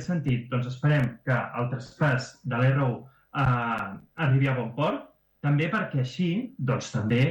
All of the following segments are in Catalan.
sentit, doncs esperem que el traspàs de l'R1 arribi a bon port, també perquè així doncs, també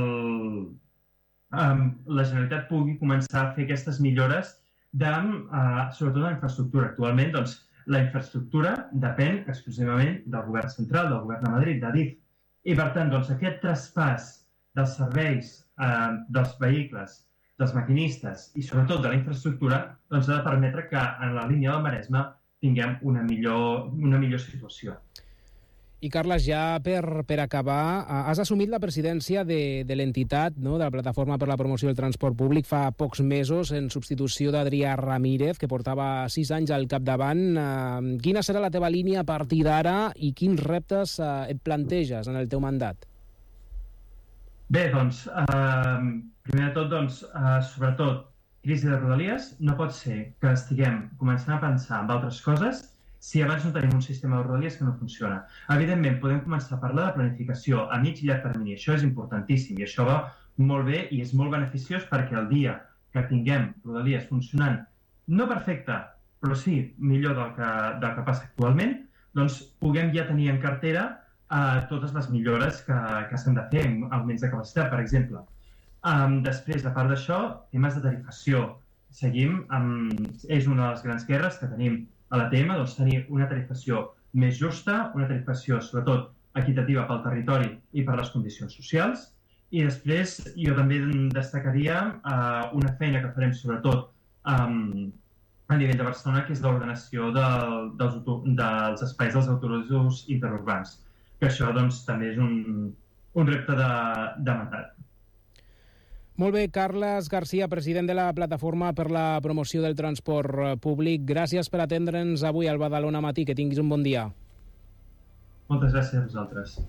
la Generalitat pugui començar a fer aquestes millores sobretot en la infraestructura. Actualment, doncs, la infraestructura depèn exclusivament del govern central, del govern de Madrid, d'Adif. I, per tant, doncs, aquest traspàs dels serveis, dels vehicles, dels maquinistes i, sobretot, de la infraestructura, doncs, ha de permetre que en la línia del Maresme tinguem una millor situació. I, Carles, ja per acabar, has assumit la presidència de l'entitat, no?, de la Plataforma per la Promoció del Transport Públic fa pocs mesos, en substitució d'Adrià Ramírez, que portava 6 anys al capdavant. Quina serà la teva línia a partir d'ara i quins reptes et planteges en el teu mandat? Bé, doncs, primer de tot, sobretot, crisi de Rodalies. No pot ser que estiguem començant a pensar en altres coses si abans no tenim un sistema de Rodalies que no funciona. Evidentment, podem començar a parlar de planificació a mig i llarg termini. Això és importantíssim i això va molt bé i és molt beneficiós perquè el dia que tinguem Rodalies funcionant, no perfecte, però sí millor del que passa actualment, doncs puguem ja tenir en cartera totes les millores que s'han de fer, augments de capacitat, per exemple. Després, a part d'això, temes de tarifació. Seguim, és una de les grans guerres que tenim a l'ATM, doncs tenir una tarifació més justa, una tarifació, sobretot, equitativa pel territori i per les condicions socials. I després, jo també destacaria una feina que farem, sobretot, a nivell de Barcelona, que és l'ordenació dels espais dels autobusos interurbans. Que això, doncs, també és un repte de mandat. Molt bé, Carles Garcia, president de la Plataforma per la Promoció del Transport Públic. Gràcies per atendre'ns avui al Badalona Matí. Que tinguis un bon dia. Moltes gràcies a vosaltres.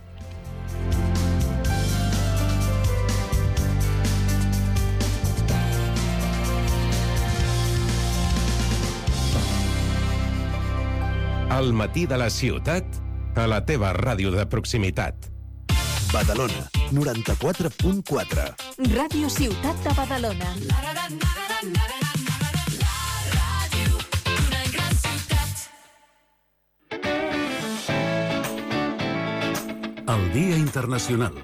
Al matí de la ciutat, a la teva ràdio de proximitat. Badalona, 94.4. Ràdio Ciutat de Badalona. El Dia Internacional.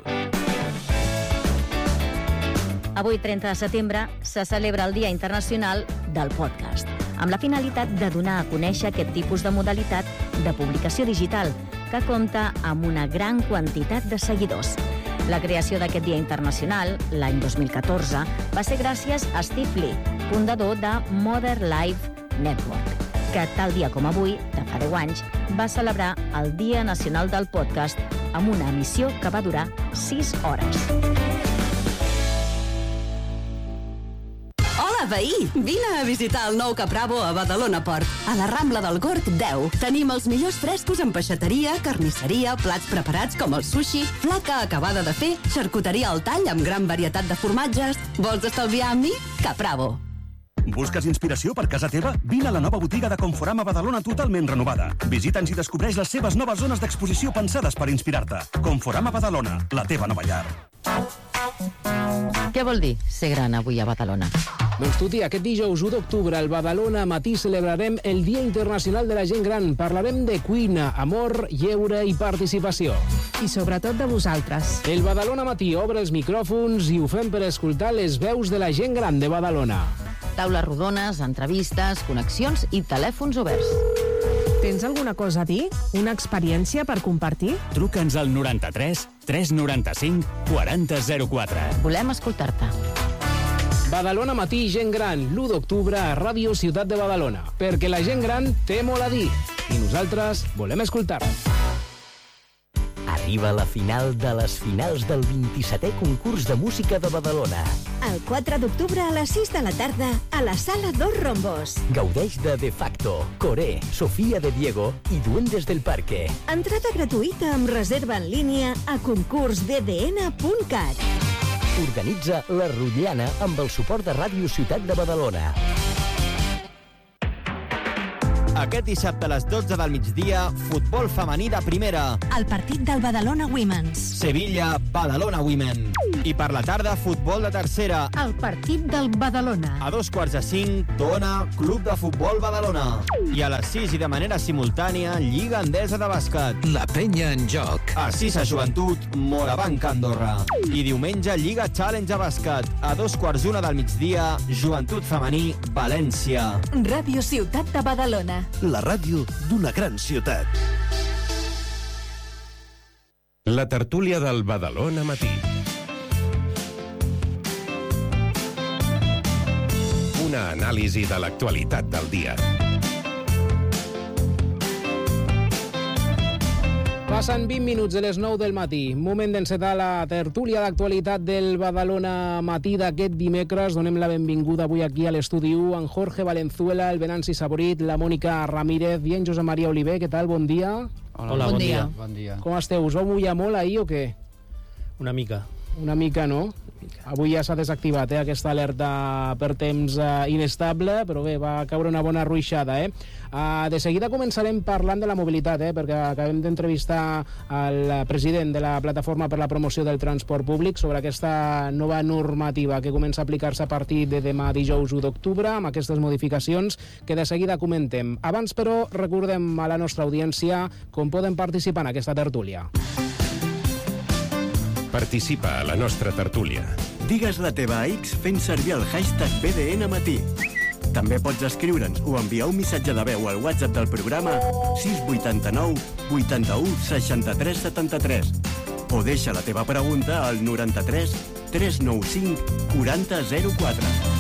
Avui, 30 de setembre, se celebra el Dia Internacional del Podcast, amb la finalitat de donar a conèixer aquest tipus de modalitat de publicació digital que compta amb una gran quantitat de seguidors. La creació d'aquest Dia Internacional, l'any 2014, va ser gràcies a Steve Lee, fundador de Modern Life Network, que tal dia com avui, de fa 10 anys, va celebrar el Dia Nacional del Podcast amb una emissió que va durar 6 hores. Veí, vine a visitar el nou Capravo a Badalona Port, a la Rambla del Gorg 10. Tenim els millors frescos en peixateria, carnisseria, plats preparats com el sushi, flaca acabada de fer, xarcuteria al tall amb gran varietat de formatges. Vols estalviar amb mi? Capravo. Busques inspiració per casa teva? Vine a la nova botiga de Conforama Badalona totalment renovada. Visita'ns i descobreix les seves noves zones d'exposició pensades per inspirar-te. Conforama Badalona, la teva nova llar. Què vol dir ser gran avui a Badalona? Doncs Tuti, aquest dijous 1 d'octubre al Badalona Matí celebrarem el Dia Internacional de la Gent Gran. Parlarem de cuina, amor, lleure i participació. I sobretot de vosaltres. El Badalona Matí obre els micròfons i ho fem per escoltar les veus de la gent gran de Badalona. Taules rodones, entrevistes, connexions i telèfons oberts. Tens alguna cosa a dir? Una experiència per compartir? Truca'ns al 93 395 4004. Volem escoltar-te. Badalona Matí, gent gran, l'1 d'octubre a Ràdio Ciutat de Badalona. Perquè la gent gran té molt a dir i nosaltres volem escoltar. Arriba la final de les finals del 27è concurs de música de Badalona. El 4 d'octubre a les 6 de la tarda a la Sala Dos Rombos. Gaudeix de Facto, Coré, Sofía de Diego i Duendes del Parque. Entrada gratuïta amb reserva en línia a concursbdn.cat. Organitza La Rotllana amb el suport de Ràdio Ciutat de Badalona. Aquest dissabte a les 12 del migdia, futbol femení de primera. El partit del Badalona Women's. Sevilla, Badalona Women. I per la tarda, futbol de tercera. El partit del Badalona. A 2:45, Tona, Club de Futbol Badalona. I a les 6 i de manera simultània, Lliga Endesa de Bàsquet. La penya en joc. A 6 a Joventut, Morabanc, Andorra. I diumenge, Lliga Challenge a Bàsquet. A 2:15 del migdia, Joventut Femení, València. Ràdio Ciutat de Badalona. La ràdio d'una gran ciutat. La tertúlia del Badalona Matí. Una anàlisi de l'actualitat del dia. Passen 20 minuts de les 9 del matí. Moment d'encetar la tertúlia d'actualitat del Badalona Matí d'aquest dimecres. Donem la benvinguda avui aquí a l'estudi 1 en Jorge Valenzuela, el Venanci Saborit, la Mònica Ramírez i en Josep Maria Oliver. Què tal? Bon dia. Hola, bon dia. Bon dia. Com esteu? Us vau mullar molt ahir o què? Una mica. Una mica, no? Avui ja s'ha desactivat aquesta alerta per temps inestable, però bé, va caure una bona ruixada. De seguida començarem parlant de la mobilitat, perquè acabem d'entrevistar el president de la Plataforma per la Promoció del Transport Públic sobre aquesta nova normativa que comença a aplicar-se a partir de demà dijous 1 d'octubre, amb aquestes modificacions que de seguida comentem. Abans, però, recordem a la nostra audiència com poden participar en aquesta tertúlia. Participa a la nostra tertúlia. Digues la teva a X fent servir el hashtag BDNmatí. També pots escriure'ns o enviar un missatge de veu al WhatsApp del programa 689 81 63 73 o deixa la teva pregunta al 93 395 40 04.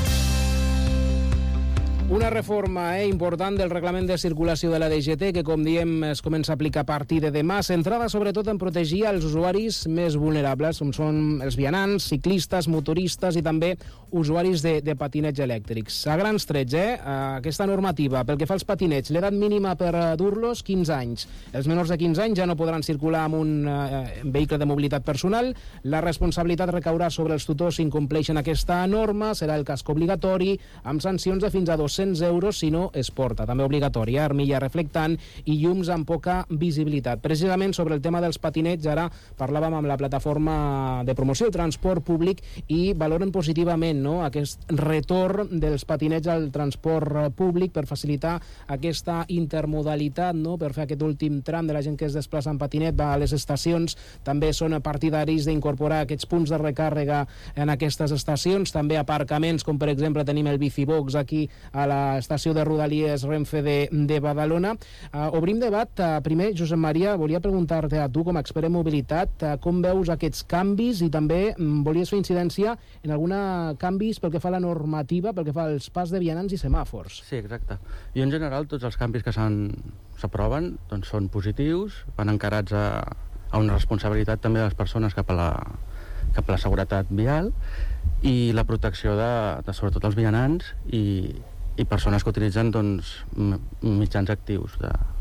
Una reforma important del reglament de circulació de la DGT que, com diem, es comença a aplicar a partir de demà, centrada sobretot en protegir els usuaris més vulnerables, com són els vianants, ciclistes, motoristes i també usuaris de patinets elèctrics. A grans trets, aquesta normativa, pel que fa als patinets, l'edat mínima per dur-los, 15 anys. Els menors de 15 anys ja no podran circular amb un vehicle de mobilitat personal. La responsabilitat recaurà sobre els tutors si incompleixen aquesta norma, serà el casc obligatori, amb sancions de fins a 200 euros si no es porta. També obligatòria, armilla reflectant i llums amb poca visibilitat. Precisament sobre el tema dels patinets, ara parlàvem amb la Plataforma de Promoció del Transport Públic i valoren positivament aquest retorn dels patinets al transport públic per facilitar aquesta intermodalitat, per fer aquest últim tram de la gent que es desplaça en patinet, va a les estacions. També són partidaris d'incorporar aquests punts de recàrrega en aquestes estacions. També aparcaments, com per exemple tenim el Bicibox aquí a l'estació de Rodalies Renfe de Badalona. Obrim debat. Primer, Josep Maria, volia preguntar-te a tu, com a expert en mobilitat, com veus aquests canvis i també volies fer incidència en alguna canvis pel que fa a la normativa, pel que fa als pas de vianants i semàfors. Sí, exacte. I en general tots els canvis que s'aproven són positius, van encarats a una responsabilitat també de les persones cap a la seguretat vial i la protecció de sobretot els vianants i persones que utilitzen mitjans actius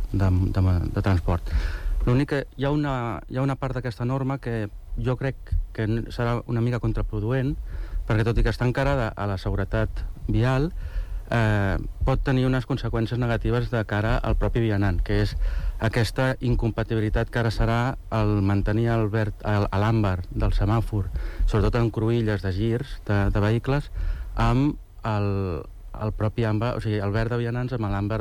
de transport. L'únic que hi ha una part d'aquesta norma que jo crec que serà una mica contraproduent, perquè tot i que està encarada a la seguretat vial, pot tenir unes conseqüències negatives de cara al propi vianant, que és aquesta incompatibilitat que ara serà el mantenir l'àmbar del semàfor, sobretot en cruïlles de girs de vehicles, amb el propi àmbar, o sigui, el verd de vianants amb l'àmbar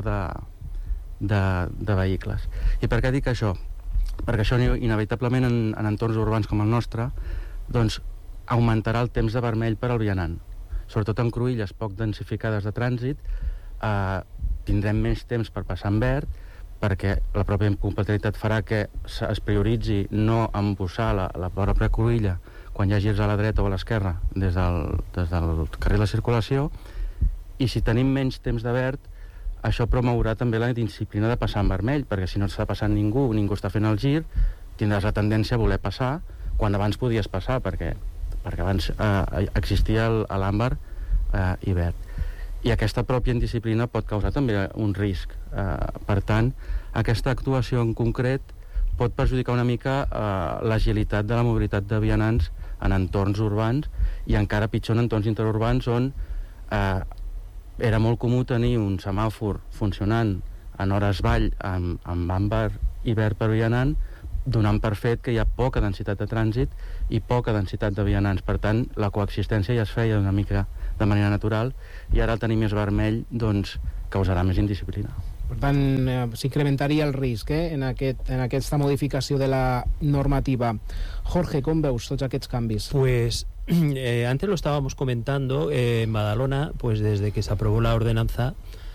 de vehicles. I per què dic això? Perquè això inevitablement en entorns urbans com el nostre augmentarà el temps de vermell per al vianant. Sobretot en cruïlles poc densificades de trànsit tindrem menys temps per passar en verd, perquè la pròpia incompatibilitat farà que es prioritzi no embussar la pròpia cruïlla quan hi ha girs a la dreta o a l'esquerra des del carril de circulació. I si tenim menys temps de verd, això promourà també la disciplina de passar en vermell, perquè si no està passant ningú està fent el gir, tindràs la tendència a voler passar quan abans podies passar, perquè abans existia l'àmbar i verd. I aquesta pròpia indisciplina pot causar també un risc. Per tant, aquesta actuació en concret pot perjudicar una mica l'agilitat de la mobilitat de vianants en entorns urbans i encara pitjor en entorns interurbans on era molt comú tenir un semàfor funcionant en hores vall amb àmbar i verd per vianant, donant per fet que hi ha poca densitat de trànsit i poca densitat de vianants. Per tant, la coexistència ja es feia una mica de manera natural i ara el tenir més vermell doncs, causarà més indisciplina. Per tant, s'incrementaria el risc en aquesta modificació de la normativa. Jorge, com veus tots aquests canvis? Pues antes lo estábamos comentando, en Badalona, pues desde que se aprobó la ordenanza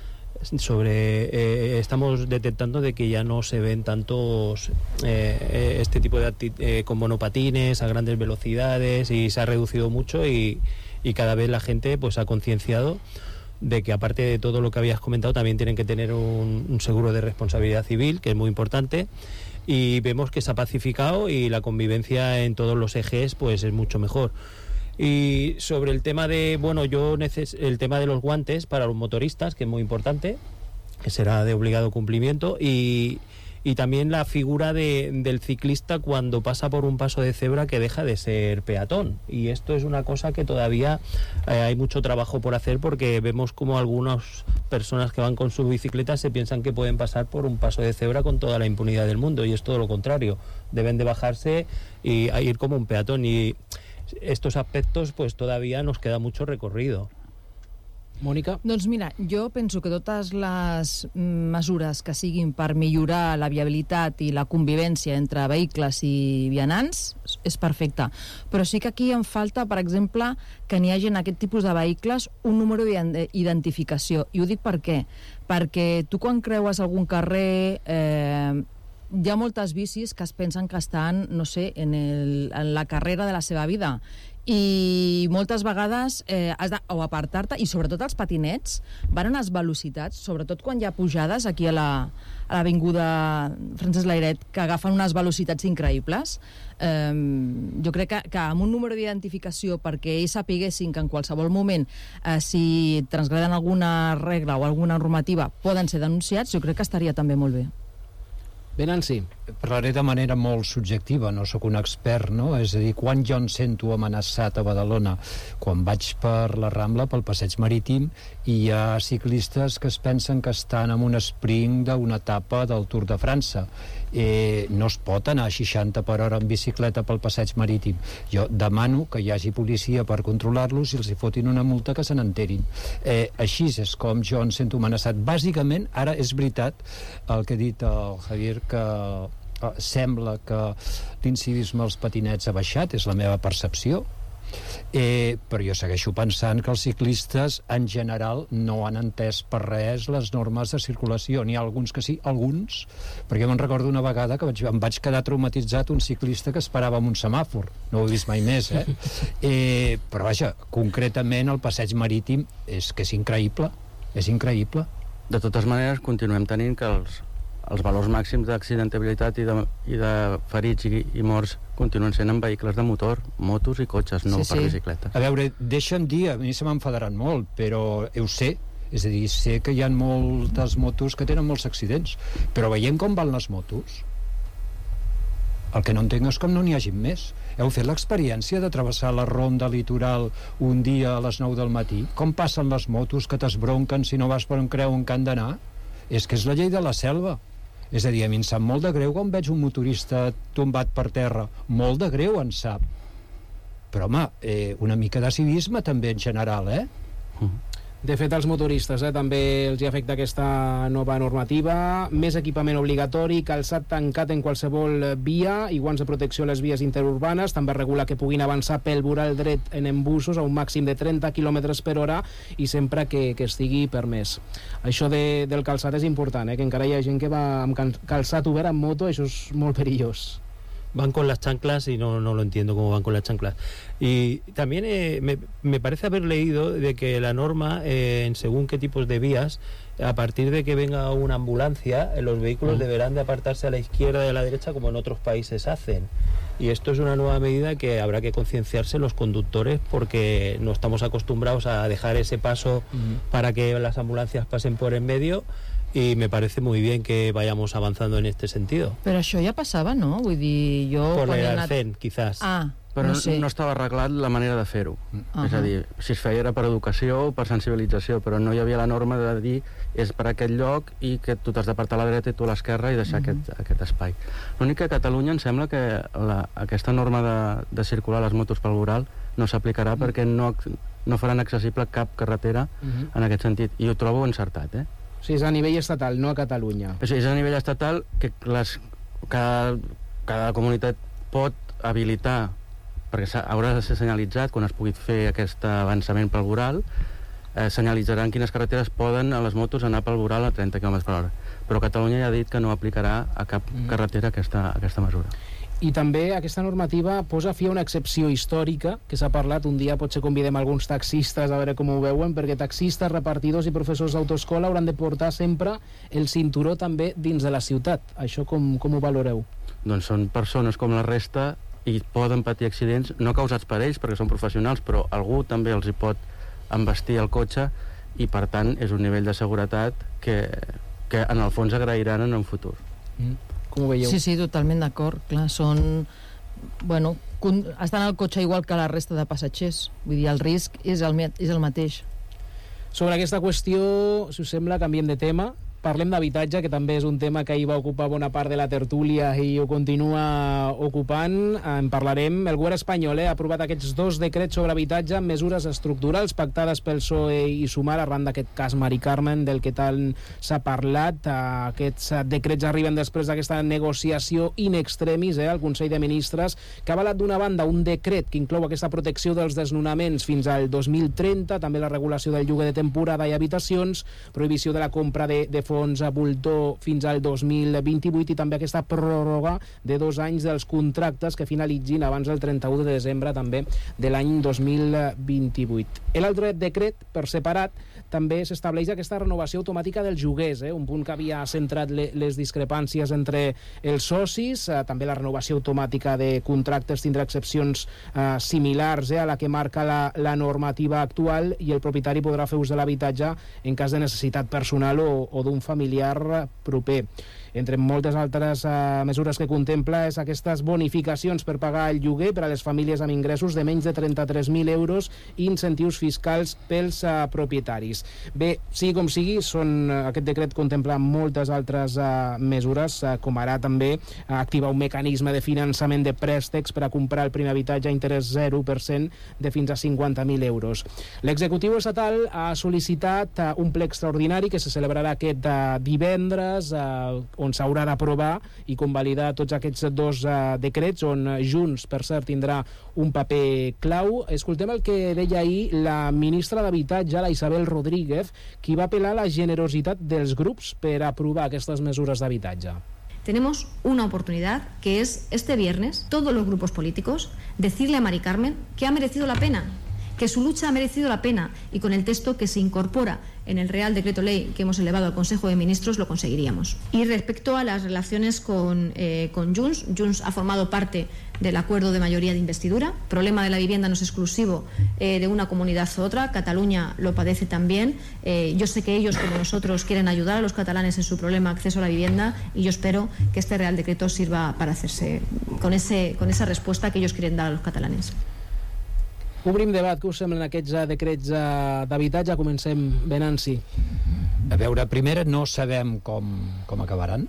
estamos detectando de que ya no se ven tantos este tipo de con monopatines a grandes velocidades y se ha reducido mucho y cada vez la gente pues ha concienciado de que aparte de todo lo que habías comentado también tienen que tener un seguro de responsabilidad civil, que es muy importante, y vemos que se ha pacificado y la convivencia en todos los ejes pues es mucho mejor. Y sobre el tema de, el tema de los guantes para los motoristas, que es muy importante, que será de obligado cumplimiento, y también la figura del ciclista cuando pasa por un paso de cebra que deja de ser peatón. Y esto es una cosa que todavía hay mucho trabajo por hacer, porque vemos como algunas personas que van con sus bicicletas se piensan que pueden pasar por un paso de cebra con toda la impunidad del mundo, y es todo lo contrario. Deben de bajarse y ir como un peatón, y estos aspectos pues todavía nos queda mucho recorrido. Mònica? Doncs mira, jo penso que totes les mesures que siguin per millorar la viabilitat i la convivència entre vehicles i vianants és perfecte. Però sí que aquí em falta, per exemple, que n'hi hagi en aquest tipus de vehicles un número d'identificació. I ho dic per què? Perquè tu quan creues algun carrer hi ha moltes bicis que es pensen que estan, no sé, en la carrera de la seva vida, i moltes vegades has d'apartar-te, i sobretot els patinets van a unes velocitats, sobretot quan hi ha pujades aquí a l'avinguda Francesc Layret, que agafen unes velocitats increïbles. Jo crec que amb un número d'identificació perquè ells sapiguessin que en qualsevol moment si transgreden alguna regla o alguna normativa poden ser denunciats, jo crec que estaria també molt bé. Venanci. Parlaré de manera molt subjectiva, no sóc un expert, no? És a dir, quan jo em sento amenaçat a Badalona, quan vaig per la Rambla, pel passeig marítim, i hi ha ciclistes que es pensen que estan en un sprint d'una etapa del Tour de França. No es pot anar a 60 per hora en bicicleta pel passeig marítim. Jo demano que hi hagi policia per controlar-los i els hi fotin una multa, que se n'enterin. Així és com jo em sento amenaçat. Bàsicament, ara és veritat el que ha dit el Javier, que sembla que l'incivisme als patinets ha baixat, és la meva percepció, però jo segueixo pensant que els ciclistes en general no han entès per res les normes de circulació. N'hi ha alguns que sí, alguns, perquè me'n recordo una vegada que em vaig quedar traumatitzat un ciclista que esperava en un semàfor, no ho he vist mai més, però vaja, concretament el passeig marítim és que és increïble, és increïble. De totes maneres, continuem tenint que els valors màxims d'accidentabilitat i de ferits i morts continuen sent en vehicles de motor, motos i cotxes, no per bicicletes. A veure, deixa'm dir, a mi se m'enfadaran molt, però ho sé, és a dir, sé que hi ha moltes motos que tenen molts accidents, però veiem com van les motos. El que no entenc és com no n'hi hagi més. Heu fet l'experiència de travessar la ronda litoral un dia a les 9 del matí? Com passen les motos que t'esbronquen si no vas per on creuen que han d'anar? És que és la llei de la selva. És a dir, a mi em sap molt de greu quan veig un motorista tombat per terra. Molt de greu, en sap. Però, home, una mica de civisme també en general, De fet, als motoristes també els hi afecta aquesta nova normativa. Més equipament obligatori, calçat tancat en qualsevol via i guants de protecció a les vies interurbanes. També regula que puguin avançar pel voral dret en embussos a un màxim de 30 km per hora i sempre que estigui permès. Això del calçat és important, que encara hi ha gent que va amb calçat obert en moto, això és molt perillós. Van con las chanclas y no lo entiendo cómo van con las chanclas. Y también me parece haber leído de que la norma, en según qué tipos de vías, a partir de que venga una ambulancia, los vehículos deberán de apartarse a la izquierda y a la derecha como en otros países hacen. Y esto es una nueva medida que habrá que concienciarse los conductores, porque no estamos acostumbrados a dejar ese paso para que las ambulancias pasen por en medio. Y me parece muy bien que vayamos avanzando en este sentido. Però això ja passava, no? Vull dir, jo... Por el Arcén, quizás. però no estava arreglat la manera de fer-ho. És a dir, si es feia era per educació o per sensibilització, però no hi havia la norma de dir és per aquest lloc i que tu t'has d'apartar a la dreta i tu a l'esquerra i deixar aquest espai. L'únic que a Catalunya em sembla que aquesta norma de circular les motos pel voral no s'aplicarà perquè no faran accessible cap carretera en aquest sentit, i ho trobo encertat, O sigui, és a nivell estatal, no a Catalunya. O sigui, és a nivell estatal que cada comunitat pot habilitar, perquè haurà de ser senyalitzat quan es pugui fer aquest avançament pel voral, senyalitzaran quines carreteres poden a les motos anar pel voral a 30 km/h. Però Catalunya ja ha dit que no aplicarà a cap carretera aquesta mesura. I també aquesta normativa posa fi a una excepció històrica que s'ha parlat. Un dia potser convidem alguns taxistes a veure com ho veuen, perquè taxistes, repartidors i professors d'autoescola hauran de portar sempre el cinturó també dins de la ciutat. Això com ho valoreu? Doncs són persones com la resta i poden patir accidents, no causats per ells perquè són professionals, però algú també els hi pot embestir el cotxe i per tant és un nivell de seguretat que en el fons agrairan en un futur. Com ho veieu? Sí, totalment d'acord. Clar, són... Bueno, estan al cotxe igual que la resta de passatgers. Vull dir, el risc és el mateix. Sobre aquesta qüestió, si us sembla, canviem de tema. Parlem d'habitatge, que també és un tema que ahir va ocupar bona part de la tertúlia i ho continua ocupant. En parlarem. El govern espanyol ha aprovat aquests 2 decrets sobre habitatge amb mesures estructurals pactades pel PSOE i Sumar arran d'aquest cas Mari Carmen, del que tant s'ha parlat. Aquests decrets arriben després d'aquesta negociació in extremis al Consell de Ministres, que ha avalat d'una banda un decret que inclou aquesta protecció dels desnonaments fins al 2030, també la regulació del lloguer de temporada i habitacions, prohibició de la compra de fons a voltor fins al 2028 i també aquesta pròrroga de 2 anys dels contractes que finalitzin abans del 31 de desembre també de l'any 2028. L'altre decret, per separat, també s'estableix aquesta renovació automàtica dels lloguers, un punt que havia centrat les discrepàncies entre els socis. També la renovació automàtica de contractes tindrà excepcions similars a la que marca la normativa actual, i el propietari podrà fer ús de l'habitatge en cas de necessitat personal o d'un familiar proper. Entre moltes altres mesures que contempla és aquestes bonificacions per pagar el lloguer per a les famílies amb ingressos de menys de 33.000 euros i incentius fiscals pels propietaris. Bé, sigui com sigui, aquest decret contempla moltes altres mesures, com ara també activar un mecanisme de finançament de préstecs per a comprar el primer habitatge a interès 0% de fins a 50.000 euros. L'executiu estatal ha sol·licitat un ple extraordinari que se celebrarà aquest divendres, on s'haurà d'aprovar i convalidar tots aquests 2 decrets, on Junts, per cert, tindrà un paper clau. Escoltem el que deia ahir la ministra d'Habitatge, la Isabel Rodríguez, qui va apel·lar a la generositat dels grups per aprovar aquestes mesures d'habitatge. Tenemos una oportunidad, que es este viernes, todos los grupos políticos, decirle a Mari Carmen que ha merecido la pena, que su lucha ha merecido la pena, y con el texto que se incorpora en el Real Decreto Ley que hemos elevado al Consejo de Ministros lo conseguiríamos. Y respecto a las relaciones con Junts, Junts ha formado parte del acuerdo de mayoría de investidura. El problema de la vivienda no es exclusivo de una comunidad u otra. Cataluña lo padece también. Yo sé que ellos, como nosotros, quieren ayudar a los catalanes en su problema de acceso a la vivienda, y yo espero que este Real Decreto sirva para hacerse con esa respuesta que ells quieren dar a los catalanes. Obrim debat. Què us semblen aquests decrets d'habitatge? Comencem, Venanci. A veure, primera, no sabem com acabaran.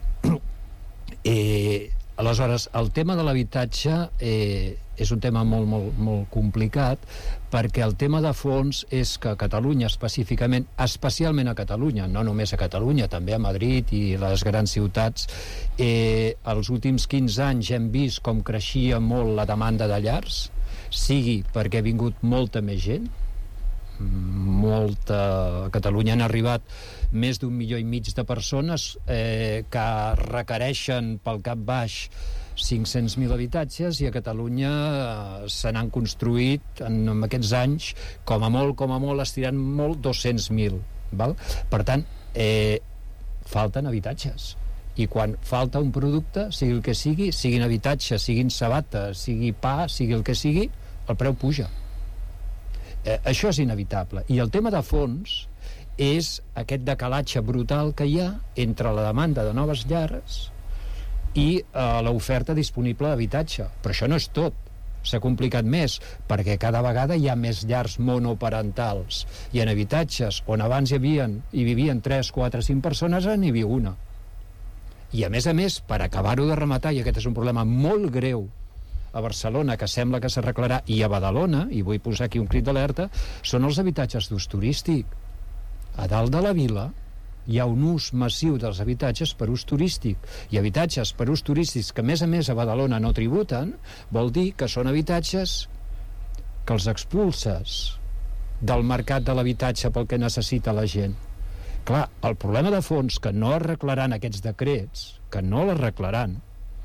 Aleshores, el tema de l'habitatge és un tema molt complicat, perquè el tema de fons és que a Catalunya específicament, especialment a Catalunya, no només a Catalunya, també a Madrid i les grans ciutats, els últims 15 anys hem vist com creixia molt la demanda de llars, sigui perquè ha vingut molta més gent, a Catalunya han arribat més d'1,5 milió de persones que requereixen pel cap baix 500.000 habitatges, i a Catalunya se n'han construït en aquests anys, com a molt, estirant molt, 200.000. Per tant, falten habitatges. I quan falta un producte, sigui el que sigui, siguin habitatges, siguin sabates, sigui pa, sigui el que sigui, el preu puja. Això és inevitable. I el tema de fons és aquest decalatge brutal que hi ha entre la demanda de noves llars i l'oferta disponible d'habitatge. Però això no és tot. s'ha complicat més, perquè cada vegada hi ha més llars monoparentals, i en habitatges on abans hi vivien 3, 4, 5 persones, n'hi viu una. I a més, per acabar-ho de rematar, i aquest és un problema molt greu a Barcelona, que sembla que s'arreglarà, i a Badalona, i vull posar aquí un crit d'alerta, són els habitatges d'ús turístic. A dalt de la vila hi ha un ús massiu dels habitatges per ús turístic, i habitatges per ús turístics que a més a Badalona no tributen, vol dir que són habitatges que els expulses del mercat de l'habitatge pel que necessita la gent. Clar, el problema de fons que no arreglaran aquests decrets, que no l'arreglaran,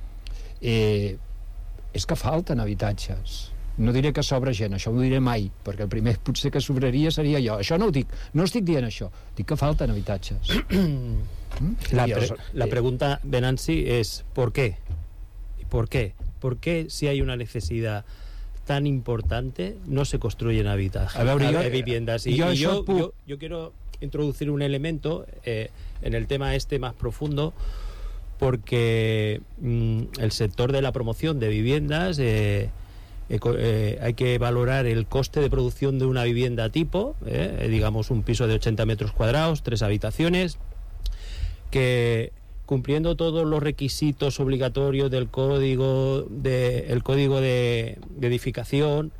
és que falten habitatges. No diré que sobra gent, això no ho diré mai, perquè el primer potser que sobraria seria jo. Això no ho dic, no estic dient això, dic que falten habitatges. La pregunta, Venanci, es ¿por qué? ¿Por qué? ¿Por qué si hay una necesidad tan importante no se construyen viviendas? Yo quiero introducir un elemento en el tema más profundo, porque el sector de la promoción de viviendas hay que valorar el coste de producción de una vivienda tipo, digamos un piso de 80 metros cuadrados, 3 habitaciones, que cumpliendo todos los requisitos obligatorios del código de edificación,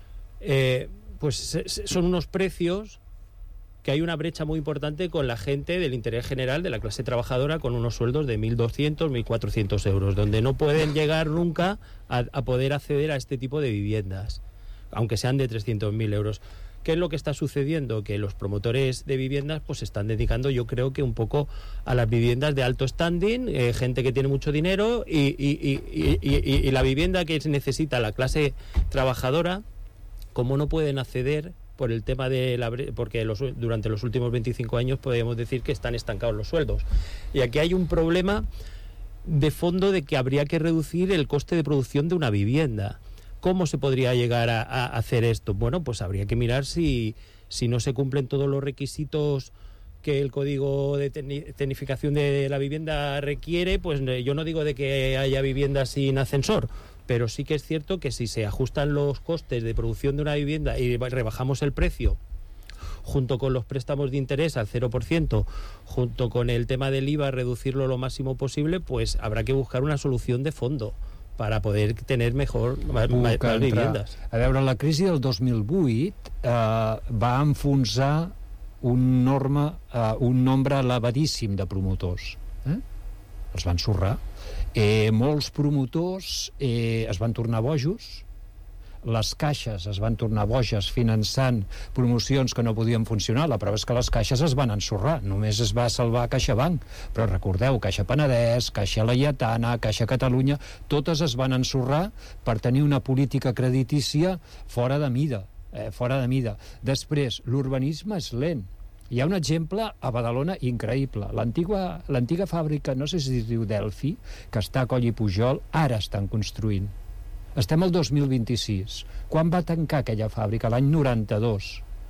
pues son unos precios que hay una brecha muy importante con la gente del interés general, de la clase trabajadora, con unos sueldos de 1.200, 1.400 euros, donde no pueden llegar nunca a poder acceder a este tipo de viviendas, aunque sean de 300.000 euros. ¿Qué es lo que está sucediendo? Que los promotores de viviendas pues se están dedicando, yo creo que un poco a las viviendas de alto standing, gente que tiene mucho dinero, y la vivienda que necesita la clase trabajadora, como no pueden acceder por el tema porque durante los últimos 25 años podemos decir que están estancados los sueldos. Y aquí hay un problema de fondo de que habría que reducir el coste de producción de una vivienda. ¿Cómo se podría llegar a hacer esto? Bueno, pues habría que mirar si no se cumplen todos los requisitos que el código de tecnificación de la vivienda requiere. Pues yo no digo de que haya viviendas sin ascensor, pero sí que es cierto que si se ajustan los costes de producción de una vivienda y rebajamos el precio, junto con los préstamos de interés al 0%, junto con el tema del IVA, reducirlo lo máximo posible, pues habrá que buscar una solución de fondo para poder tener más viviendas. A veure, la crisi del 2008 va enfonsar un nombre elevadíssim de promotors. Els van ensorrar. Molts promotors es van tornar bojos, les caixes es van tornar boges finançant promocions que no podien funcionar. La prova és que les caixes es van ensorrar, només es va salvar CaixaBank, però recordeu, Caixa Penedès, Caixa Laietana, Caixa Catalunya, totes es van ensorrar per tenir una política creditícia fora de mida. Després, l'urbanisme és lent. Hi ha un exemple a Badalona increïble. L'antiga fàbrica, no sé si es diu Delphi, que està a Coll i Pujol, ara estan construint. Estem al 2026. Quan va tancar aquella fàbrica? L'any 92.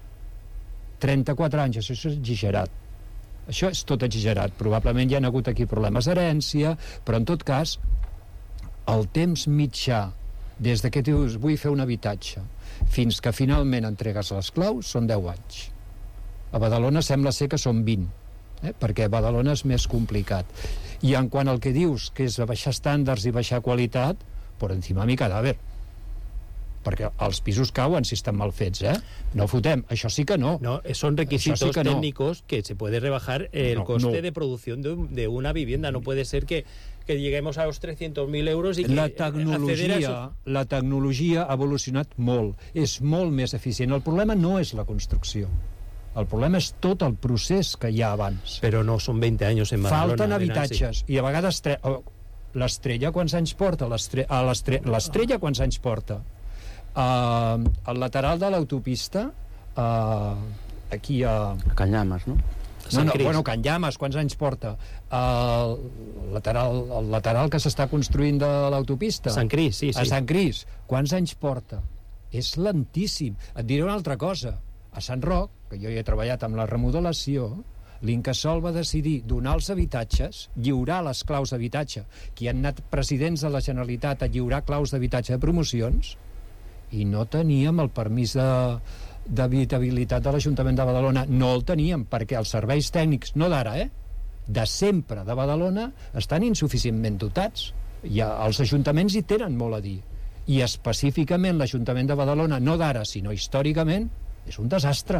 34 anys, això és exagerat. Això és tot exagerat. Probablement hi ha hagut aquí problemes d'herència, però en tot cas, el temps mitjà, des que dius vull fer un habitatge, fins que finalment entregues les claus, són 10 anys. A Badalona sembla ser que són 20, perquè a Badalona és més complicat. I en quant al que dius, que és baixar estàndards i baixar qualitat, por encima mi cadàver. Perquè els pisos cauen si estan mal fets, No fotem, això sí que no. No, son requisitos técnicos que se puede rebajar el coste de producción de una vivienda. No puede ser que lleguemos a los 300.000 euros y que la tecnologia ha evolucionat molt. És molt més eficient. El problema no és la construcció. El problema és tot el procés que hi ha abans. Però no són 20 anys en Badalona. Falten habitatges. I a vegades l'Estrella quants anys porta? L'Estrella quants anys porta? Al lateral de l'autopista, aquí a Can Llamas, no? Can Llamas, quants anys porta? El lateral que s'està construint de l'autopista, Sant Cris, sí. A Sant Cris, quants anys porta? És lentíssim. Et diré una altra cosa. A Sant Roc, que jo hi he treballat amb la remodelació, l'Incasòl va decidir donar els habitatges, lliurar les claus d'habitatge, que hi han anat presidents de la Generalitat a lliurar claus d'habitatge de promocions, i no teníem el permís d'habitabilitat de l'Ajuntament de Badalona. No el teníem, perquè els serveis tècnics, no d'ara, de sempre de Badalona, estan insuficientment dotats. Els ajuntaments hi tenen molt a dir. I específicament l'Ajuntament de Badalona, no d'ara, sinó històricament, és un desastre.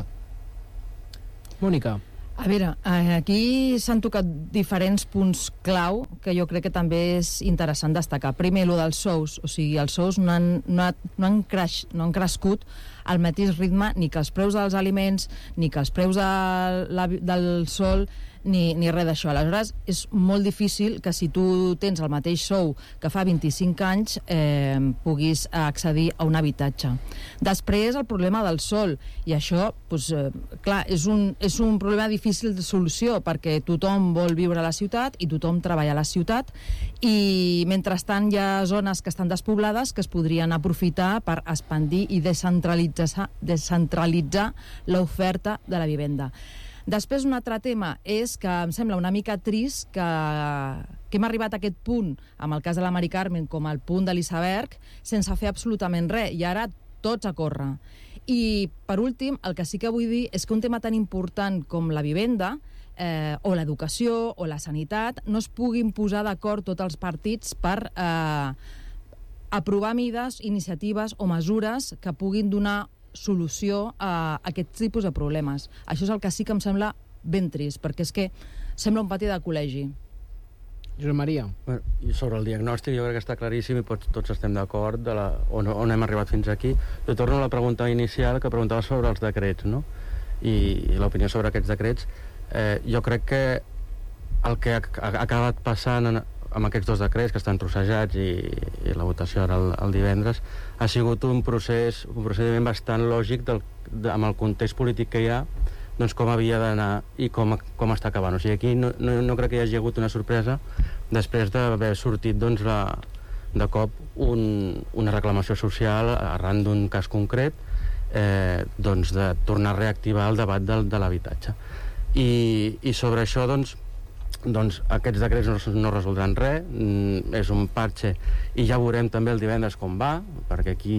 Mònica. A veure, aquí s'han tocat diferents punts clau que jo crec que també és interessant destacar. Primer, el dels sous. O sigui, els sous no han crescut al mateix ritme ni que els preus dels aliments, ni que els preus del sol, ni res d'això. Aleshores, és molt difícil que si tu tens el mateix sou que fa 25 anys puguis accedir a un habitatge. Després, el problema del sol. I això, clar, és un problema difícil de solució, perquè tothom vol viure a la ciutat i tothom treballa a la ciutat, i mentrestant hi ha zones que estan despoblades que es podrien aprofitar per expandir i descentralitzar l'oferta de la vivenda. Després, un altre tema és que em sembla una mica trist que hem arribat a aquest punt, amb el cas de la Mari Carmen, com el punt de l'Iceberg, sense fer absolutament res, i ara tots a córrer. I, per últim, el que sí que vull dir és que un tema tan important com la vivenda, o l'educació, o la sanitat, no es puguin posar d'acord tots els partits per aprovar iniciatives o mesures que puguin donar solució a aquest tipus de problemes. Això és el que sí que em sembla ben trist, perquè és que sembla un pati de col·legi. Josep Maria. Sobre el diagnòstic jo crec que està claríssim i tots estem d'acord on hem arribat fins aquí. Jo torno a la pregunta inicial que preguntava sobre els decrets, no? I l'opinió sobre aquests decrets. Jo crec que el que ha acabat passant amb aquests dos decrets que estan trossejats i la votació ara el divendres ha sigut un procediment bastant lògic amb el context polític que hi ha, doncs com havia d'anar i com està acabant. O sigui, aquí no crec que hi hagi hagut una sorpresa després d'haver sortit doncs, de cop una reclamació social arran d'un cas concret, doncs de tornar a reactivar el debat de l'habitatge. I sobre això, doncs aquests decrets no resoldran res, és un parche i ja veurem també el divendres com va, perquè aquí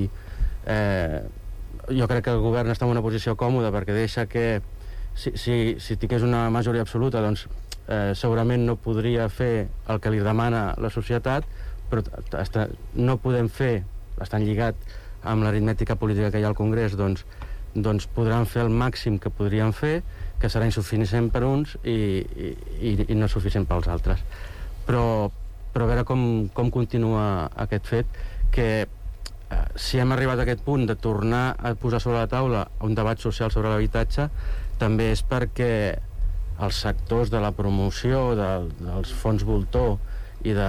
jo crec que el govern està en una posició còmoda perquè deixa que si tingués una majoria absoluta doncs segurament no podria fer el que li demana la societat, però no podem fer, estan lligat amb l'aritmètica política que hi ha al Congrés, doncs podran fer el màxim que podrien fer, que serà insuficient per uns i no suficient pels altres. Però a veure com continua aquest fet, que si hem arribat a aquest punt de tornar a posar sobre la taula un debat social sobre l'habitatge, també és perquè els sectors de la promoció, dels fons voltor i de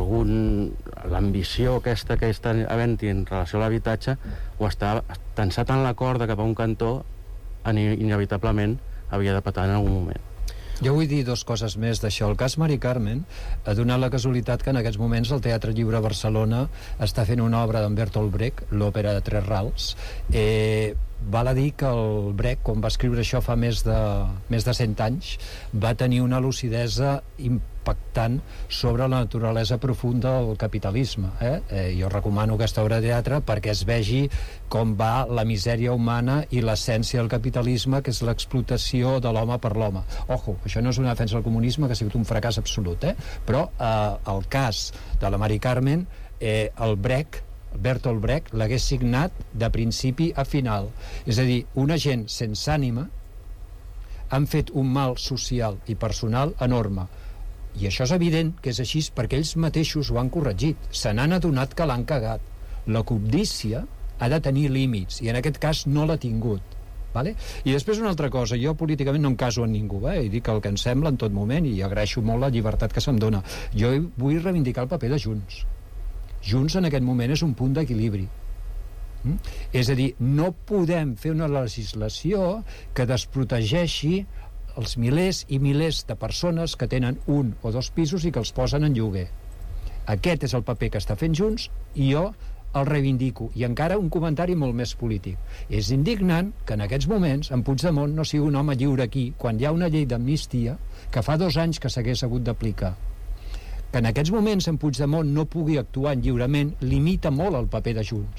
l'ambició aquesta que estan havent-hi en relació a l'habitatge ho està tensat en la corda cap a un cantó inevitablement havia de petar en algun moment. Jo vull dir dues coses més d'això. El cas Mari Carmen ha donat la casualitat que en aquests moments el Teatre Lliure Barcelona està fent una obra d'en Bertolt Brecht, l'òpera de Tres Rals. Val a dir que el Brecht, quan va escriure això fa més de 100 anys, va tenir una lucidesa impactant sobre la naturalesa profunda del capitalisme. Jo recomano aquesta obra de teatre perquè es vegi com va la misèria humana i l'essència del capitalisme, que és l'explotació de l'home per l'home. Ojo, això no és una defensa del comunisme, que ha sigut un fracàs absolut, però el cas de la Mari Carmen, el Bertolt Brecht l'hagués signat de principi a final. És a dir, una gent sense ànima han fet un mal social i personal enorme. I això és evident que és així perquè ells mateixos ho han corregit. Se n'han adonat que l'han cagat. La cobdícia ha de tenir límits i en aquest cas no l'ha tingut. Vale? I després una altra cosa, jo políticament no em caso en ningú, i dic el que em sembla en tot moment i agraeixo molt la llibertat que se'm dona. Jo vull reivindicar el paper de Junts. Junts en aquest moment és un punt d'equilibri. És a dir, no podem fer una legislació que desprotegeixi els milers i milers de persones que tenen un o dos pisos i que els posen en lloguer. Aquest és el paper que està fent Junts i jo el reivindico. I encara un comentari molt més polític. És indignant que en aquests moments en Puigdemont no sigui un home lliure aquí, quan hi ha una llei d'amnistia que fa 2 anys que s'hagués hagut d'aplicar. Que en aquests moments en Puigdemont no pugui actuar lliurement limita molt el paper de Junts.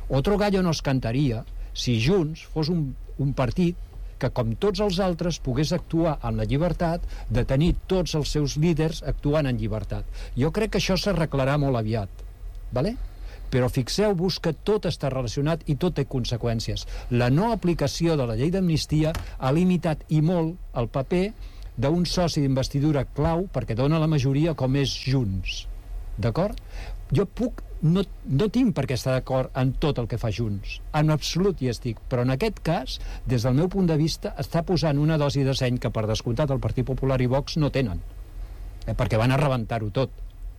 Otro gallo nos cantaria si Junts fos un partit que, com tots els altres, pogués actuar amb la llibertat de tenir tots els seus líders actuant en llibertat. Jo crec que això s'arreglarà molt aviat, ¿vale? Però fixeu-vos que tot està relacionat i tot té conseqüències. La no aplicació de la llei d'amnistia ha limitat i molt el paper d'un soci d'investidura clau perquè dona la majoria com és Junts. D'acord? Jo no tinc per què estar d'acord en tot el que fa Junts, en absolut hi estic, però en aquest cas, des del meu punt de vista, està posant una dosi de seny que per descomptat el Partit Popular i Vox no tenen, perquè van a rebentar-ho tot.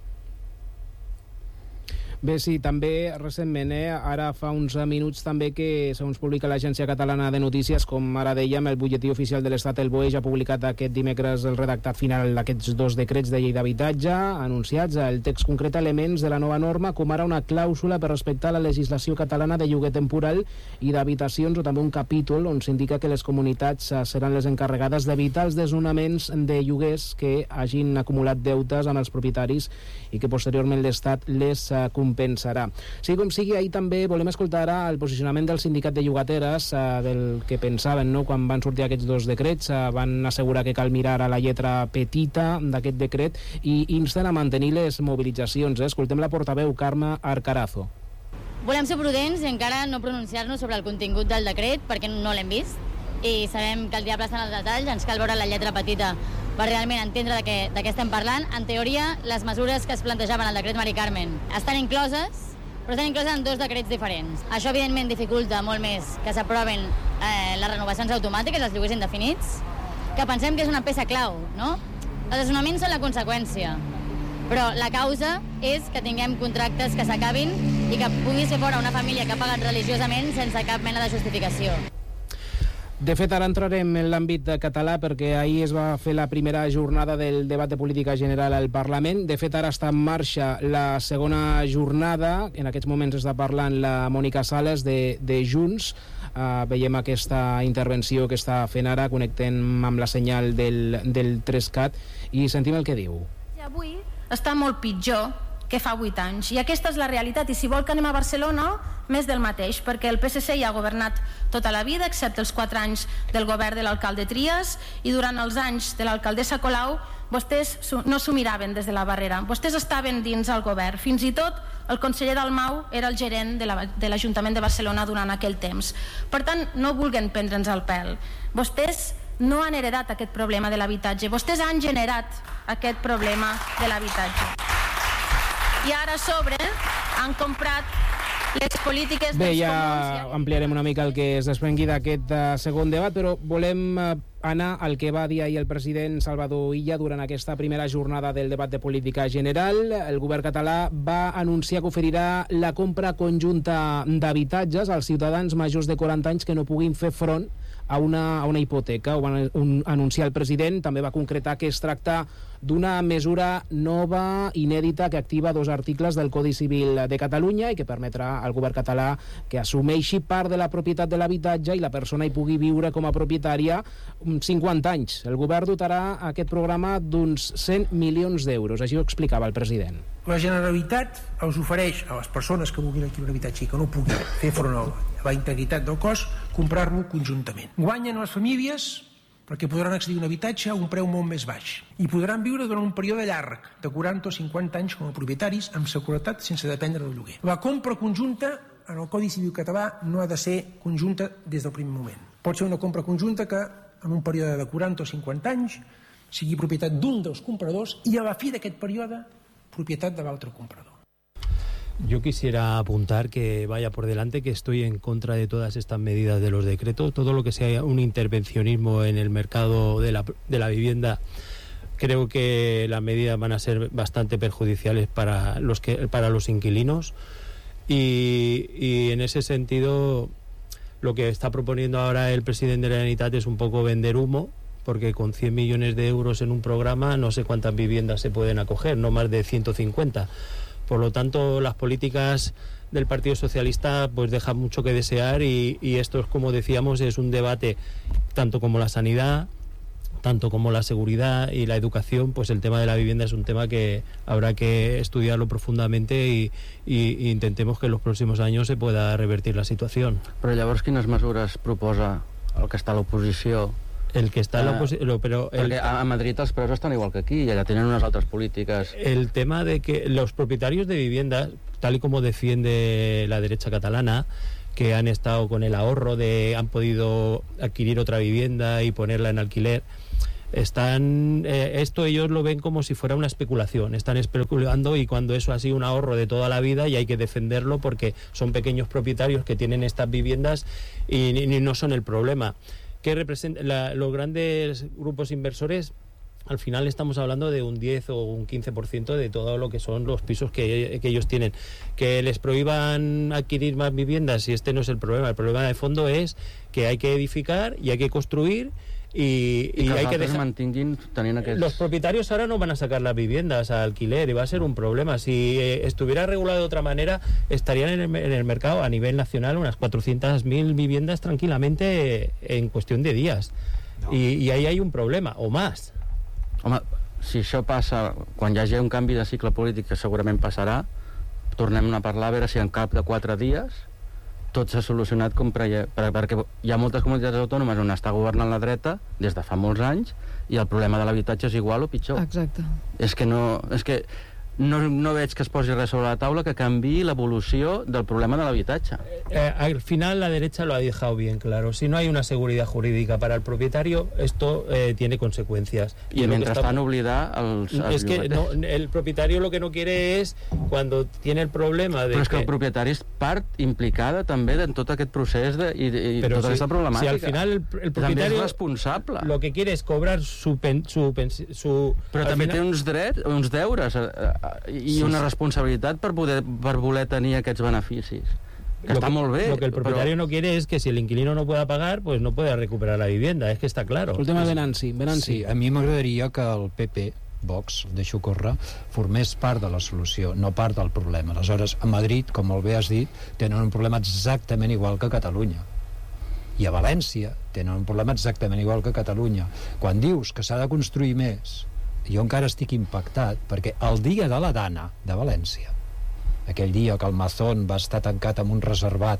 Bé, sí, també recentment, ara fa uns minuts també que, segons publica l'Agència Catalana de Notícies, com ara dèiem, el butlletí oficial de l'Estat, el BOE, ja ha publicat aquest dimecres el redactat final d'aquests 2 decrets de llei d'habitatge anunciats. El text concreta elements de la nova norma, com ara una clàusula per respectar la legislació catalana de lloguer temporal i d'habitacions, o també un capítol on s'indica que les comunitats seran les encarregades d'evitar els desnonaments de lloguers que hagin acumulat deutes amb els propietaris i que posteriorment l'Estat les compensarà. Sigui com sigui, ahir també volem escoltar ara el posicionament del sindicat de llogateres, del que pensaven, no?, quan van sortir aquests 2 decrets. Van assegurar que cal mirar a la lletra petita d'aquest decret i insten a mantenir les mobilitzacions. Escoltem la portaveu Carme Arcarazo. Volem ser prudents i encara no pronunciar-nos sobre el contingut del decret perquè no l'hem vist i sabem que el diable està en els detalls, ens cal veure la lletra petita per realment entendre de què estem parlant. En teoria, les mesures que es plantejaven al decret Mari Carmen estan incloses, però estan incloses en 2 decrets diferents. Això, evidentment, dificulta molt més que s'aproven les renovacions automàtiques, els lloguers indefinits, que pensem que és una peça clau, no? Els desnonaments són la conseqüència, però la causa és que tinguem contractes que s'acabin i que pugui ser fora una família que ha pagat religiosament sense cap mena de justificació. De fet, ara entrarem en l'àmbit català perquè ahir es va fer la primera jornada del debat de política general al Parlament. De fet, ara està en marxa la segona jornada. En aquests moments està parlant la Mònica Sales de Junts. Veiem aquesta intervenció que està fent ara, connectem amb la senyal del 3CAT i sentim el que diu. Avui està molt pitjor que fa 8 anys. I aquesta és la realitat. I si vol que anem a Barcelona, més del mateix, perquè el PSC ja ha governat tota la vida, excepte els 4 anys del govern de l'alcalde Trias, i durant els anys de l'alcaldessa Colau, vostès no s'ho miraven des de la barrera. Vostès estaven dins el govern. Fins i tot el conseller Dalmau era el gerent de l'Ajuntament de Barcelona durant aquell temps. Per tant, no vulguen prendre'ns el pèl. Vostès no han heredat aquest problema de l'habitatge. Vostès han generat aquest problema de l'habitatge. I ara a sobre han comprat les polítiques dels comuns. Bé, ja ampliarem una mica el que es desprengui d'aquest segon debat, però volem anar al que va dir ahir el president Salvador Illa durant aquesta primera jornada del debat de política general. El govern català va anunciar que oferirà la compra conjunta d'habitatges als ciutadans majors de 40 anys que no puguin fer front a una hipoteca. Ho va anunciar el president. També va concretar que es tracta d'una mesura nova, inèdita, que activa 2 articles del Codi Civil de Catalunya i que permetrà al govern català que assumeixi part de la propietat de l'habitatge i la persona hi pugui viure com a propietària 50 anys. El govern dotarà aquest programa d'uns 100 milions d'euros. Així ho explicava el president. La Generalitat els ofereix a les persones que vulguin adquirir un habitatge i que no puguin fer front a la integritat del cos, comprar-lo conjuntament. Guanyen les famílies perquè podran accedir a un habitatge a un preu molt més baix i podran viure durant un període llarg de 40 o 50 anys com a propietaris amb seguretat sense dependre del lloguer. La compra conjunta en el Codi Civil català no ha de ser conjunta des del primer moment. Pot ser una compra conjunta que en un període de 40 o 50 anys sigui propietat d'un dels compradors i a la fi d'aquest període propietat de l'altre comprador. Yo quisiera apuntar que vaya por delante que estoy en contra de todas estas medidas de los decretos. Todo lo que sea un intervencionismo en el mercado de la vivienda, creo que las medidas van a ser bastante perjudiciales para los inquilinos y en ese sentido lo que está proponiendo ahora el presidente de la Generalitat es un poco vender humo, porque con 100 millones de euros en un programa no sé cuántas viviendas se pueden acoger, no más de 150. Por lo tanto, las políticas del Partido Socialista pues dejan mucho que desear y esto, como decíamos, es un debate tanto como la sanidad, tanto como la seguridad y la educación, pues el tema de la vivienda es un tema que habrá que estudiarlo profundamente y intentemos que en los próximos años se pueda revertir la situación. Però llavors quines mesures proposa el que està a l'oposició? El que está en la oposición, pero porque a Madrid els preus estan igual que aquí y allà tenen unes altres polítiques. El tema de que los propietarios de viviendas, tal y como defiende la derecha catalana, que han estado con el ahorro han podido adquirir otra vivienda y ponerla en alquiler, esto ellos lo ven como si fuera una especulación, están especulando, y cuando eso ha sido un ahorro de toda la vida y hay que defenderlo porque son pequeños propietarios que tienen estas viviendas y no son el problema. ¿Qué representa los grandes grupos inversores? Al final estamos hablando de un 10 o un 15% de todo lo que son los pisos que ellos tienen. Que les prohíban adquirir más viviendas, y este no es el problema. El problema de fondo es que hay que edificar y hay que construir y hay que dejar... Los propietarios ahora no van a sacar las viviendas a alquiler y va a ser un problema. Si estuviera regulado de otra manera, estarían en el mercado a nivel nacional unas 400.000 viviendas tranquilamente en cuestión de días. No. Y ahí hay un problema, o más. Home, si això passa, quan hi hagi un canvi de cicle polític, que segurament passarà, tornem a parlar a veure si en cap de 4 dies tot s'ha solucionat perquè hi ha moltes comunitats autònomes on està governant la dreta des de fa molts anys i el problema de l'habitatge és igual o pitjor. Exacte. És que no veig que es posi res sobre la taula que canviï l'evolució del problema de l'habitatge. Al final la derecha lo ha dejado bien claro. Si no hay una seguridad jurídica para el propietario, esto tiene consecuencias. Y mientras están oblidar es que el propietario lo que no quiere es, cuando tiene el problema de... Però és que el propietari és part implicada també en tot aquest procés i tota aquesta problemàtica. Si al final el propietario també és responsable. Lo que quiere es cobrar su però també té uns drets, uns deures i una responsabilitat per voler tenir aquests beneficis. Que está muy bien. Lo que el propietario no quiere es que si el inquilino no pueda pagar, pues no puede recuperar la vivienda. Es que está claro. El tema de Nancy. Sí, a mi m'agradaria que el PP, Vox, deixo córrer, formés part de la solució, no part del problema. Aleshores, a Madrid, com molt bé has dit, tenen un problema exactament igual que a Catalunya. I a València tenen un problema exactament igual que a Catalunya. Quan dius que s'ha de construir més, jo encara estic impactat, perquè el dia de la Dana de València, aquell dia que el Mazón va estar tancat en un reservat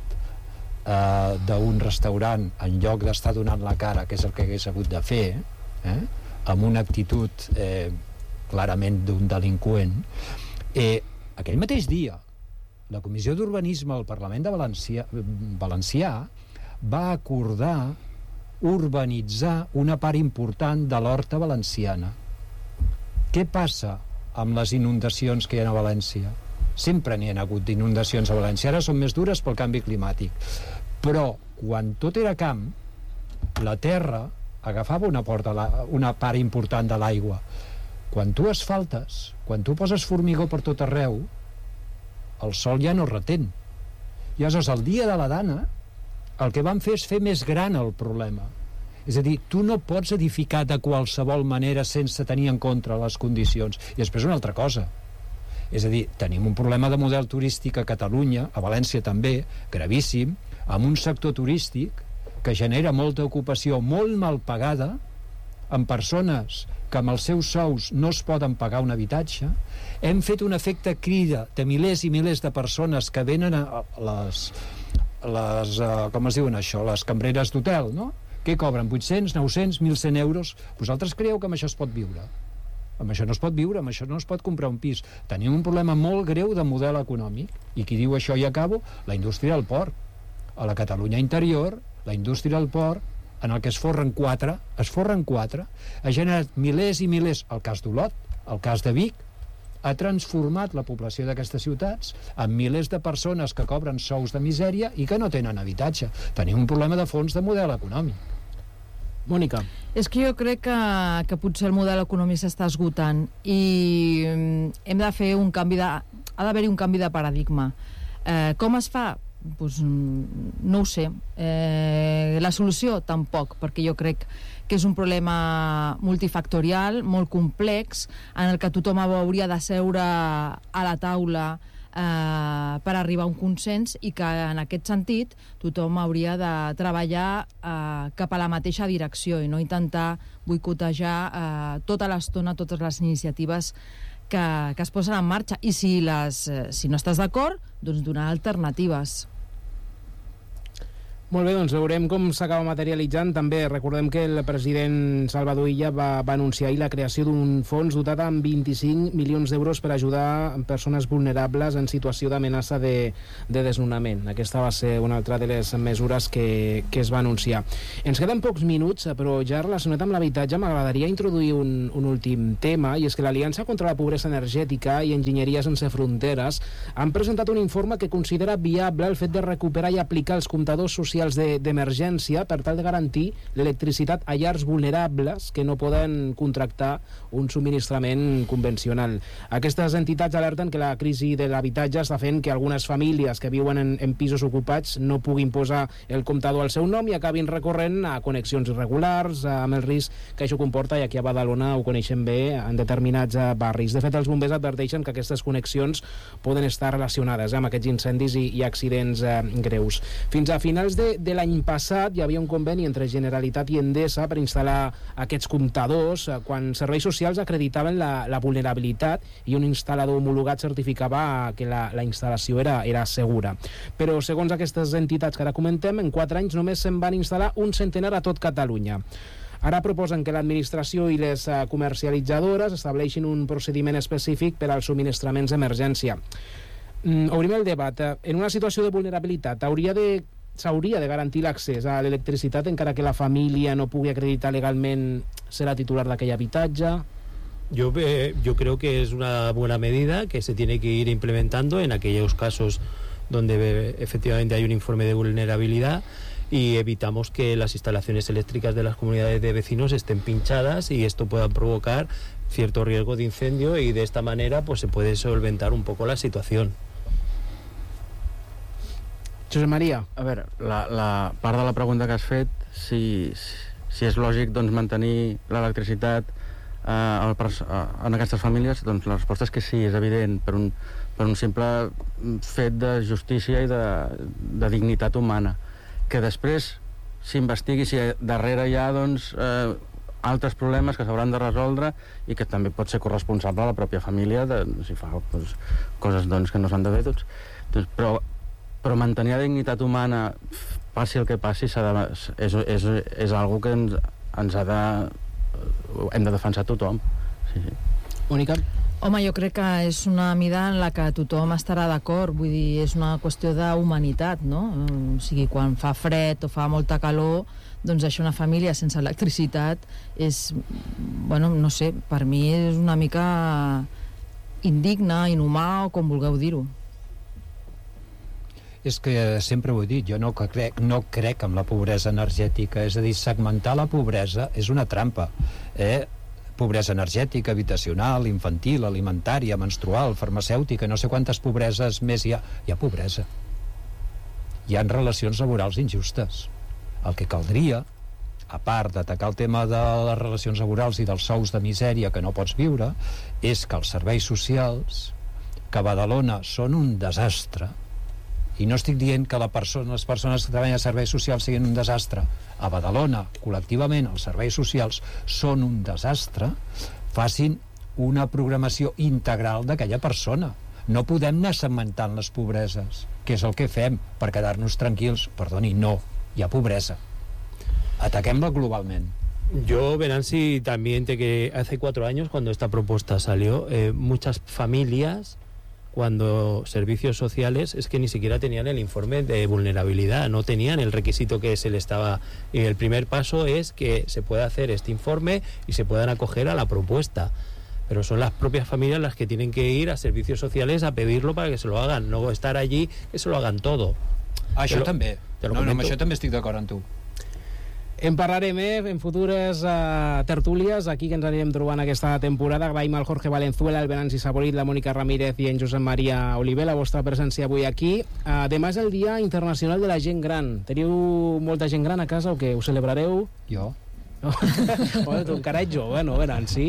d'un restaurant, en lloc d'estar donant la cara, que és el que hagués hagut de fer, amb una actitud clarament d'un delinqüent, aquell mateix dia la Comissió d'Urbanisme al Parlament de Valencià va acordar urbanitzar una part important de l'horta valenciana. Què passa amb les inundacions que hi ha a València? Sempre n'hi ha hagut d'inundacions a València, ara són més dures pel canvi climàtic, però quan tot era camp, la terra agafava una part important de l'aigua. Quan tu asfaltes, quan tu poses formigó per tot arreu, el sol ja no retén. I aleshores, el dia de la Dana, el que van fer és fer més gran el problema. És a dir, tu no pots edificar de qualsevol manera sense tenir en compte les condicions. I després una altra cosa. És a dir, tenim un problema de model turístic a Catalunya, a València també, gravíssim, amb un sector turístic que genera molta ocupació molt mal pagada, amb persones que amb els seus sous no es poden pagar un habitatge. Hem fet un efecte crida de milers i milers de persones que venen a com es diuen això, les cambreres d'hotel, no? Què cobren? 800, 900, 1.100 euros? Vosaltres creieu que amb això es pot viure? Amb això no es pot viure, amb això no es pot comprar un pis. Tenim un problema molt greu de model econòmic, i qui diu això, i acabo, la indústria del port. A la Catalunya interior, la indústria del port, en el que es forren quatre, ha generat milers i milers, el cas d'Olot, el cas de Vic, ha transformat la població d'aquestes ciutats en milers de persones que cobren sous de misèria i que no tenen habitatge. Tenim un problema de fons de model econòmic. Mònica. És que jo crec que potser el model econòmic s'està esgotant i hem de fer un canvi ha d'haver-hi un canvi de paradigma. Com es fa? Pues, no ho sé. La solució tampoc, perquè jo crec que és un problema multifactorial, molt complex, en el que tothom hauria de seure a la taula per arribar a un consens, i que en aquest sentit tothom hauria de treballar cap a la mateixa direcció i no intentar boicotejar tota l'estona totes les iniciatives que es posen en marxa, i si no estàs d'acord, doncs donar alternatives. Molt bé, doncs veurem com s'acaba materialitzant. També recordem que el president Salvador Illa va anunciar ahir la creació d'un fons dotat amb 25 milions d'euros per ajudar persones vulnerables en situació d'amenaça de desnonament. Aquesta va ser una altra de les mesures que es va anunciar. Ens queden pocs minuts, però ja relacionat amb l'habitatge m'agradaria introduir un últim tema, i és que l'Aliança contra la Pobresa Energètica i Enginyeria Sense Fronteres han presentat un informe que considera viable el fet de recuperar i aplicar els comptadors socials d'emergència per tal de garantir l'electricitat a llars vulnerables que no poden contractar un subministrament convencional. Aquestes entitats alerten que la crisi de l'habitatge està fent que algunes famílies que viuen en pisos ocupats no puguin posar el comptador al seu nom i acabin recorrent a connexions irregulars, amb el risc que això comporta, i aquí a Badalona ho coneixem bé, en determinats barris. De fet, els bombers adverteixen que aquestes connexions poden estar relacionades amb aquests incendis i accidents greus. Fins a finals de l'any passat hi havia un conveni entre Generalitat i Endesa per instal·lar aquests comptadors quan serveis socials acreditaven la vulnerabilitat i un instal·lador homologat certificava que la instal·lació era segura. Però segons aquestes entitats que ara comentem, en 4 anys només se'n van instal·lar un centenar a tot Catalunya. Ara proposen que l'administració i les comercialitzadores estableixin un procediment específic per als subministraments d'emergència. Obrim el debat. En una situació de vulnerabilitat s'hauria de garantir l'accés a l'electricitat encara que la família no pugui acreditar legalment ser la titular d'aquell habitatge. Yo creo que es una buena medida que se tiene que ir implementando en aquellos casos donde efectivamente hay un informe de vulnerabilidad y evitamos que las instalaciones eléctricas de las comunidades de vecinos estén pinchadas y esto pueda provocar cierto riesgo de incendio, y de esta manera pues se puede solventar un poco la situación. Josep Maria. A veure, la part de la pregunta que has fet, si és lògic doncs, mantenir l'electricitat en aquestes famílies, doncs la resposta és que sí, és evident, per un simple fet de justícia i de dignitat humana. Que després s'investigui si darrere hi ha doncs, altres problemes que s'hauran de resoldre i que també pot ser corresponsable a la pròpia família si fa doncs, coses doncs, que no s'han de fer tots. Doncs, però mantenir la dignitat humana, passi el que passi, és algo que hem de defensar tothom. Sí. Mònica? Home, jo crec que és una mida en la que tothom estarà d'acord, vull dir, és una qüestió d'humanitat, no? O sigui, quan fa fred o fa molta calor, doncs això, una família sense electricitat és, bueno, no sé, per mi és una mica indigne, inhumà, o com vulgueu dir-ho. És que sempre ho he dit, jo no crec en la pobresa energètica, és a dir, segmentar la pobresa és una trampa. Pobresa energètica, habitacional, infantil, alimentària, menstrual, farmacèutica, no sé quantes pobreses més hi ha. Hi ha pobresa. Hi ha relacions laborals injustes. El que caldria, a part d'atacar el tema de les relacions laborals i dels sous de misèria que no pots viure, és que els serveis socials, que a Badalona són un desastre, i no estic dient que les persones que treballen a serveis socials siguin un desastre. A Badalona, col·lectivament, els serveis socials són un desastre. Facin una programació integral d'aquella persona. No podem anar segmentant les pobreses, que és el que fem per quedar-nos tranquils. Perdoni, no, hi ha pobresa. Ataquem-la globalment. Yo, Venanci, también que hace 4 años, cuando esta propuesta salió, muchas familias, cuando servicios sociales, es que ni siquiera tenían el informe de vulnerabilidad, no tenían el requisito que se le estaba. Y el primer paso es que se pueda hacer este informe y se puedan acoger a la propuesta. Pero son las propias familias las que tienen que ir a servicios sociales a pedirlo para que se lo hagan, no estar allí que se lo hagan todo. Això també. No, amb això també estic d'acord amb tu. En parlarem en futures tertúlies, aquí que ens anirem trobant aquesta temporada. Agraïm al Jorge Valenzuela, el Venanci Saborit, la Mònica Ramírez i en Josep Maria Oliver la vostra presència avui aquí. Demà és el Dia Internacional de la Gent Gran. Teniu molta gent gran a casa o què? Ho celebrareu? Jo. Bueno, tu encara ets jove, no, Venanci?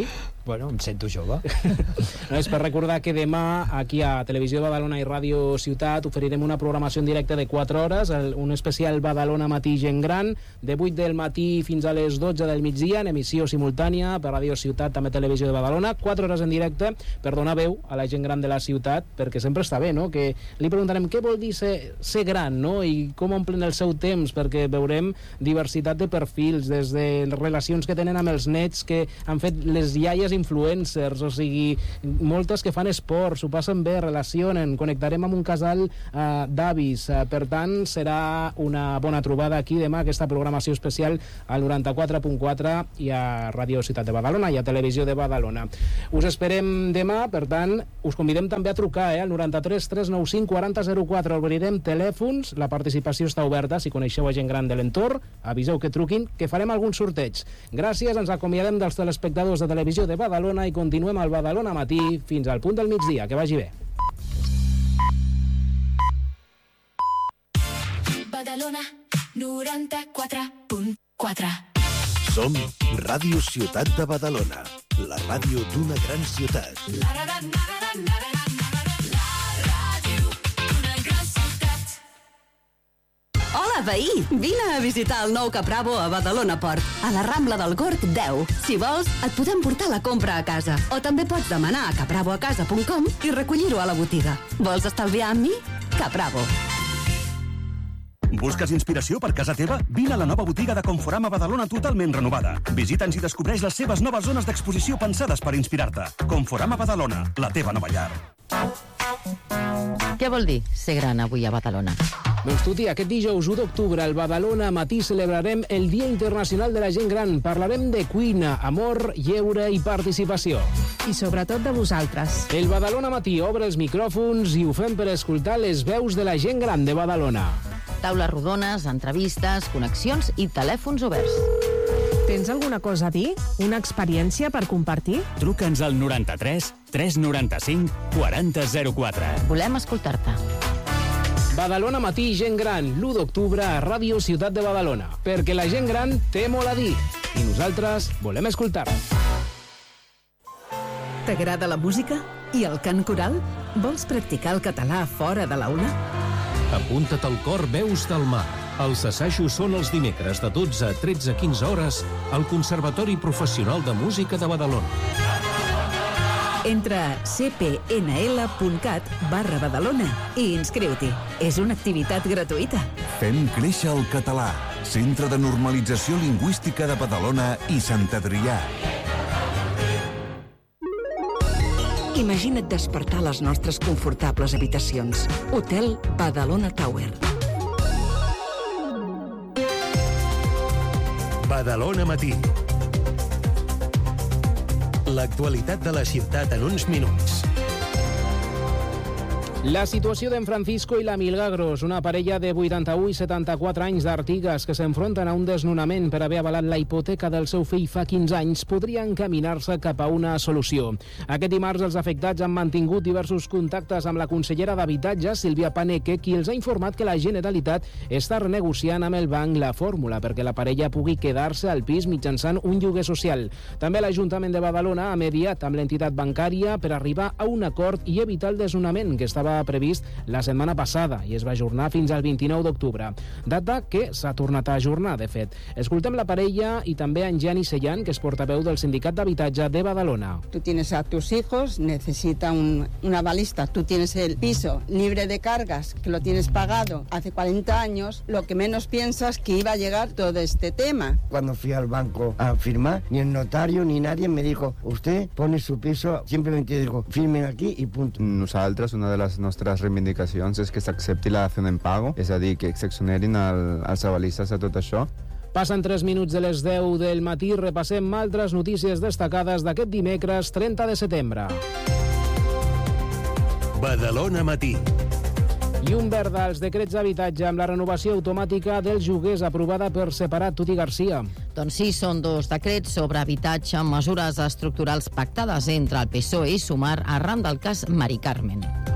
Bueno, em sento jove. No, és per recordar que demà aquí a Televisió de Badalona i Ràdio Ciutat oferirem una programació en directe de 4 hores, un especial Badalona Matí Gent Gran, de 8 del matí fins a les 12 del migdia, en emissió simultània per Ràdio Ciutat, també Televisió de Badalona, 4 hores en directe per donar veu a la gent gran de la ciutat, perquè sempre està bé, no?, que li preguntarem què vol dir ser gran, no?, i com omplen el seu temps, perquè veurem diversitat de perfils, des de relacions que tenen amb els nets que han fet les iaies influencers, o sigui, moltes que fan esport, s'ho passen bé, relacionen, connectarem amb un casal d'avis, per tant serà una bona trobada aquí demà, aquesta programació especial al 94.4 i a Ràdio Ciutat de Badalona i a Televisió de Badalona. Us esperem demà, per tant us convidem també a trucar al 93 395 4004, obrirem telèfons, la participació està oberta, si coneixeu a gent gran de l'entorn, aviseu que truquin, que farem algun sorteig. Gràcies, ens acomiadem dels telespectadors de Televisió de Badalona i continuem al Badalona Matí fins al punt del migdia. Que vagi bé. Badalona 94.4. Som Ràdio Ciutat de Badalona, la ràdio d'una gran ciutat. Hola, veí! Vine a visitar el nou Capravo a Badalona Port, a la Rambla del Gorg 10. Si vols, et podem portar la compra a casa. O també pots demanar a capravoacasa.com i recollir-ho a la botiga. Vols estalviar amb mi? Capravo. Busques inspiració per casa teva? Vine a la nova botiga de Conforama Badalona totalment renovada. Visita'ns i descobreix les seves noves zones d'exposició pensades per inspirar-te. Conforama Badalona, la teva nova llar. Què vol dir ser gran avui a Badalona? Doncs tu, tia, aquest dijous 1 d'octubre al Badalona Matí celebrarem el Dia Internacional de la Gent Gran. Parlarem de cuina, amor, lleure i participació. I sobretot de vosaltres. El Badalona Matí obre els micròfons i ho fem per escoltar les veus de la gent gran de Badalona. Taules rodones, entrevistes, connexions i telèfons oberts. Tens alguna cosa a dir? Una experiència per compartir? Truca'ns al 93 395 4004. Volem escoltar-te. Badalona Matí Gent Gran, l'1 d'octubre a Ràdio Ciutat de Badalona. Perquè la gent gran té molt a dir. I nosaltres volem escoltar. T'agrada la música? I el cant coral? Vols practicar el català fora de l'aula? Apunta't al cor Veus del Mar. Els assajos són els dimecres de 12 a 13:15 hores al Conservatori Professional de Música de Badalona. Entra a cpnl.cat/Badalona i inscriu-t'hi. És una activitat gratuïta. Fem créixer el català. Centre de Normalització Lingüística de Badalona i Sant Adrià. Imagina't despertar les nostres confortables habitacions. Hotel Badalona Tower. Badalona Matí. L'actualitat de la ciutat en uns minuts. La situació d'en Francisco i la Milagros, una parella de 81 i 74 anys d'Artigas que s'enfronten a un desnonament per haver avalat la hipoteca del seu fill fa 15 anys, podria encaminar-se cap a una solució. Aquest dimarts els afectats han mantingut diversos contactes amb la consellera d'Habitatge, Sílvia Paneque, qui els ha informat que la Generalitat està renegociant amb el banc la fórmula perquè la parella pugui quedar-se al pis mitjançant un lloguer social. També l'Ajuntament de Badalona ha mediat amb l'entitat bancària per arribar a un acord i evitar el desnonament que estava previst la setmana passada i es va ajornar fins al 29 d'octubre. Data que s'ha tornat a ajornar, de fet. Escoltem la parella i també en Gianni Sellan, que és portaveu del Sindicat d'Habitatge de Badalona. Tú tienes a tus hijos, necesita una balista. Tú tienes el piso libre de cargas, que lo tienes pagado hace 40 años. Lo que menos piensas que iba a llegar todo este tema. Cuando fui al banco a firmar, ni el notario ni nadie me dijo, usted pone su piso, simplemente dijo, firmen aquí y punto. Nosaltres, una de les nostres reivindicacions és que s'accepti la dació en pago, és a dir, que s'exonerin els avalistes a tot això. Passen 3 minuts de les 10 del matí, repassem altres notícies destacades d'aquest dimecres 30 de setembre. Badalona Matí. Llum verda als decrets d'habitatge amb la renovació automàtica dels lloguers aprovada per separat. Tuti Garcia. Doncs sí, són 2 decrets sobre habitatge amb mesures estructurals pactades entre el PSOE i Sumar arran del cas Mari Carmen.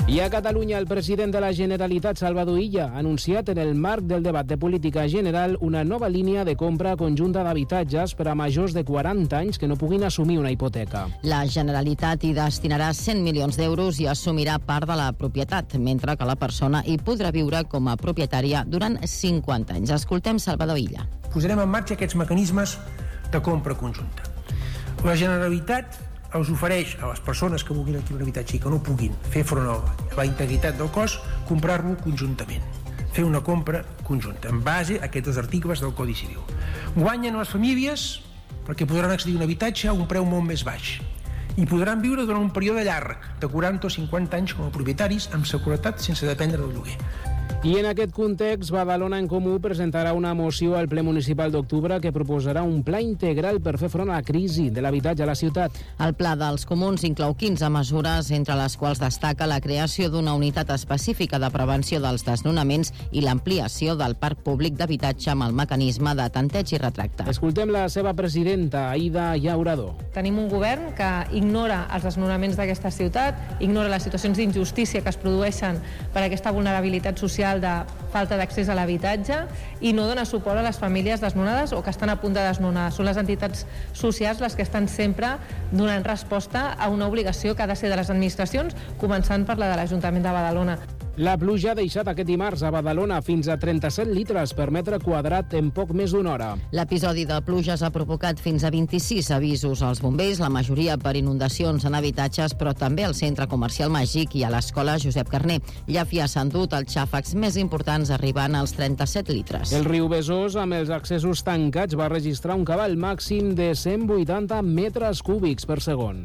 I a Catalunya, el president de la Generalitat, Salvador Illa, ha anunciat en el marc del debat de política general una nova línia de compra conjunta d'habitatges per a majors de 40 anys que no puguin assumir una hipoteca. La Generalitat hi destinarà 100 milions d'euros i assumirà part de la propietat, mentre que la persona hi podrà viure com a propietària durant 50 anys. Escoltem Salvador Illa. Posarem en marxa aquests mecanismes de compra conjunta. La Generalitat els ofereix a les persones que vulguin adquirir un habitatge i que no puguin fer front a la integritat del cos, comprar-lo conjuntament, fer una compra conjunta, en base a aquests dos articles del Codi Civil. Guanyen les famílies perquè podran accedir a un habitatge a un preu molt més baix i podran viure durant un període llarg, de 40 o 50 anys com a propietaris, amb seguretat, sense dependre del lloguer. I en aquest context, Badalona en Comú presentarà una moció al ple municipal d'octubre que proposarà un pla integral per fer front a la crisi de l'habitatge a la ciutat. El pla dels comuns inclou 15 mesures, entre les quals destaca la creació d'una unitat específica de prevenció dels desnonaments i l'ampliació del parc públic d'habitatge amb el mecanisme de tanteig i retracte. Escoltem la seva presidenta, Aida Llaurador. Tenim un govern que ignora els desnonaments d'aquesta ciutat, ignora les situacions d'injustícia que es produeixen per aquesta vulnerabilitat social de falta d'accés a l'habitatge i no dona suport a les famílies desnonades o que estan a punt de desnonar. Són les entitats socials les que estan sempre donant resposta a una obligació que ha de ser de les administracions, començant per la de l'Ajuntament de Badalona. La pluja ha deixat aquest dimarts a Badalona fins a 37 litres per metre quadrat en poc més d'una hora. L'episodi de pluges ha provocat fins a 26 avisos als bombers, la majoria per inundacions en habitatges, però també al centre comercial Màgic i a l'escola Josep Carner. Llàfia s'ha endut els xàfecs més importants, arribant als 37 litres. El riu Besòs, amb els accessos tancats, va registrar un cabal màxim de 180 metres cúbics per segon.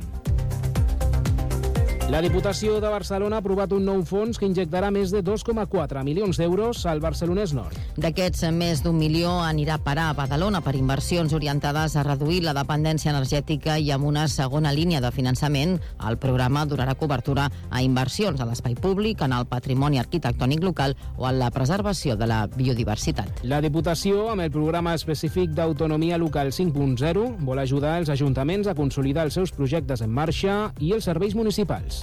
La Diputació de Barcelona ha aprovat un nou fons que injectarà més de 2,4 milions d'euros al Barcelonès Nord. D'aquests, més d'1 milió anirà a parar a Badalona per inversions orientades a reduir la dependència energètica i amb una segona línia de finançament. El programa donarà cobertura a inversions a l'espai públic, en el patrimoni arquitectònic local o en la preservació de la biodiversitat. La Diputació, amb el programa específic d'Autonomia Local 5.0, vol ajudar els ajuntaments a consolidar els seus projectes en marxa i els serveis municipals.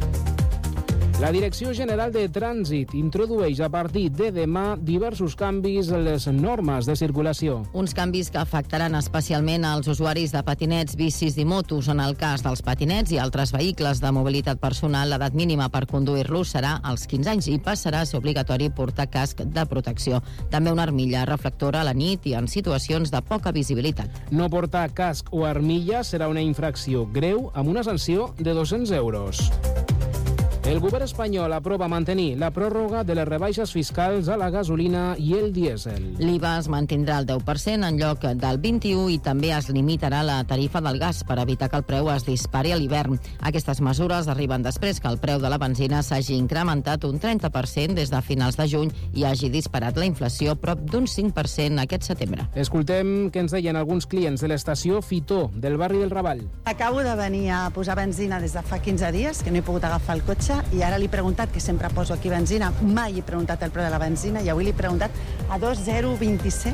La Direcció General de Trànsit introdueix a partir de demà diversos canvis en les normes de circulació. Uns canvis que afectaran especialment als usuaris de patinets, bicis i motos. En el cas dels patinets i altres vehicles de mobilitat personal, l'edat mínima per conduir-los serà als 15 anys i passarà a ser obligatori portar casc de protecció. També una armilla reflectora a la nit i en situacions de poca visibilitat. No portar casc o armilla serà una infracció greu amb una sanció de 200 euros. El govern espanyol aprova mantenir la pròrroga de les rebaixes fiscals a la gasolina i el dièsel. L'IVA es mantindrà al 10% en lloc del 21% i també es limitarà la tarifa del gas per evitar que el preu es dispari a l'hivern. Aquestes mesures arriben després que el preu de la benzina s'hagi incrementat un 30% des de finals de juny i hagi disparat la inflació prop d'un 5% aquest setembre. Escoltem què ens deien alguns clients de l'estació Fitó del barri del Raval. Acabo de venir a posar benzina des de fa 15 dies, que no he pogut agafar el cotxe, i ara li he preguntat, que sempre poso aquí benzina, mai he preguntat el preu de la benzina i avui li he preguntat a 2,027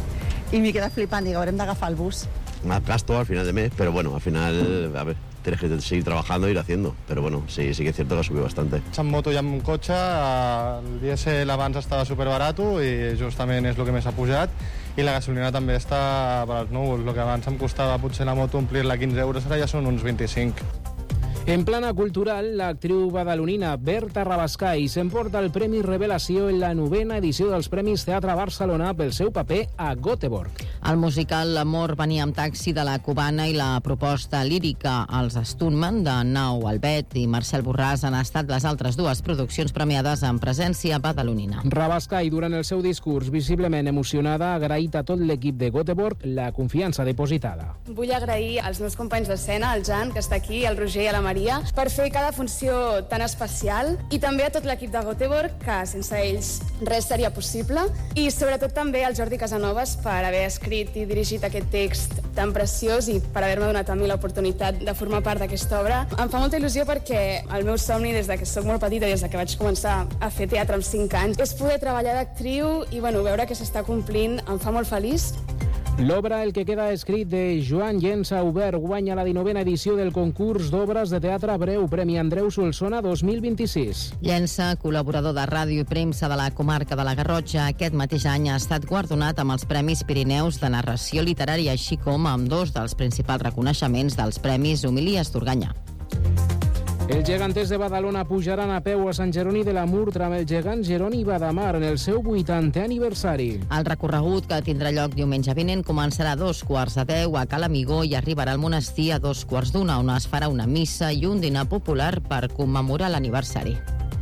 y me queda flipant, digo, haurem d'agafar el bus. Más gasto al final de mes, pero bueno, al final, a ver, tienes que seguir trabajando e ir haciendo, pero bueno, sí que es cierto que ha subido bastante. En moto i amb cotxe, el dièsel abans estava superbarat i justament és el que més ha pujat, i la gasolina també està per als núvols. El que abans em costava potser la moto omplir-la 15 euros, ara ja són uns 25. En plana cultural, l'actriu badalonina Berta Rabascai s'emporta el Premi Revelació en la 9ª edició dels Premis Teatre Barcelona pel seu paper a Göteborg. El musical L'amor venia amb taxi de la cubana i la proposta lírica Els Stuntman de Nau Albet i Marcel Borràs han estat les altres dues produccions premiades en presència badalonina. Rabascai, durant el seu discurs visiblement emocionada, ha agraït a tot l'equip de Göteborg la confiança depositada. Vull agrair als meus companys d'escena, al Jan, que està aquí, al Roger i a la Maria, per fer cada funció tan especial, i també a tot l'equip de Göteborg, que sense ells res seria possible, i sobretot també al Jordi Casanovas per haver escrit i dirigit aquest text tan preciós i per haver-me donat a mi l'oportunitat de formar part d'aquesta obra. Em fa molta il·lusió perquè el meu somni des de que soc molt petita, des de que vaig començar a fer teatre amb 5 anys, és poder treballar d'actriu i veure que s'està complint em fa molt feliç. L'obra El que queda escrit de Joan Llença Obert guanya la 19a edició del concurs d'obres de teatre breu Premi Andreu Solsona 2026. Llença, col·laborador de ràdio i premsa de la comarca de la Garrotxa, aquest mateix any ha estat guardonat amb els Premis Pirineus de narració literària, així com amb 2 dels principals reconeixements dels Premis Homilies d'Organyà. Els geganters de Badalona pujaran a peu a Sant Jeroni de la Murtra amb el gegant Jeroni Badamar en el seu 80è aniversari. El recorregut, que tindrà lloc diumenge vinent, començarà a 9:45 a Cala Amigó i arribarà al monestir a 2:15, on es farà una missa i un dinar popular per commemorar l'aniversari.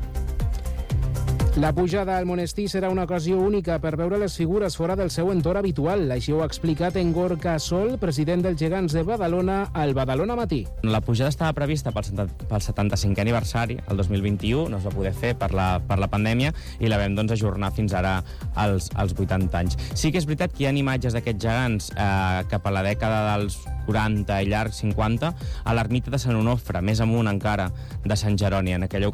La pujada al monestir serà una ocasió única per veure les figures fora del seu entorn habitual. Així ho ha explicat en Gorka Sol, president dels gegants de Badalona, al Badalona Matí. La pujada estava prevista pel 75è aniversari, el 2021, no es va poder fer per la pandèmia i la vam ajornar fins ara als 80 anys. Sí que és veritat que hi ha imatges d'aquests gegants cap a la dècada dels 40 i llarg 50 a l'ermita de Sant Onofre, més amunt encara de Sant Jeroni. En aquella ocasió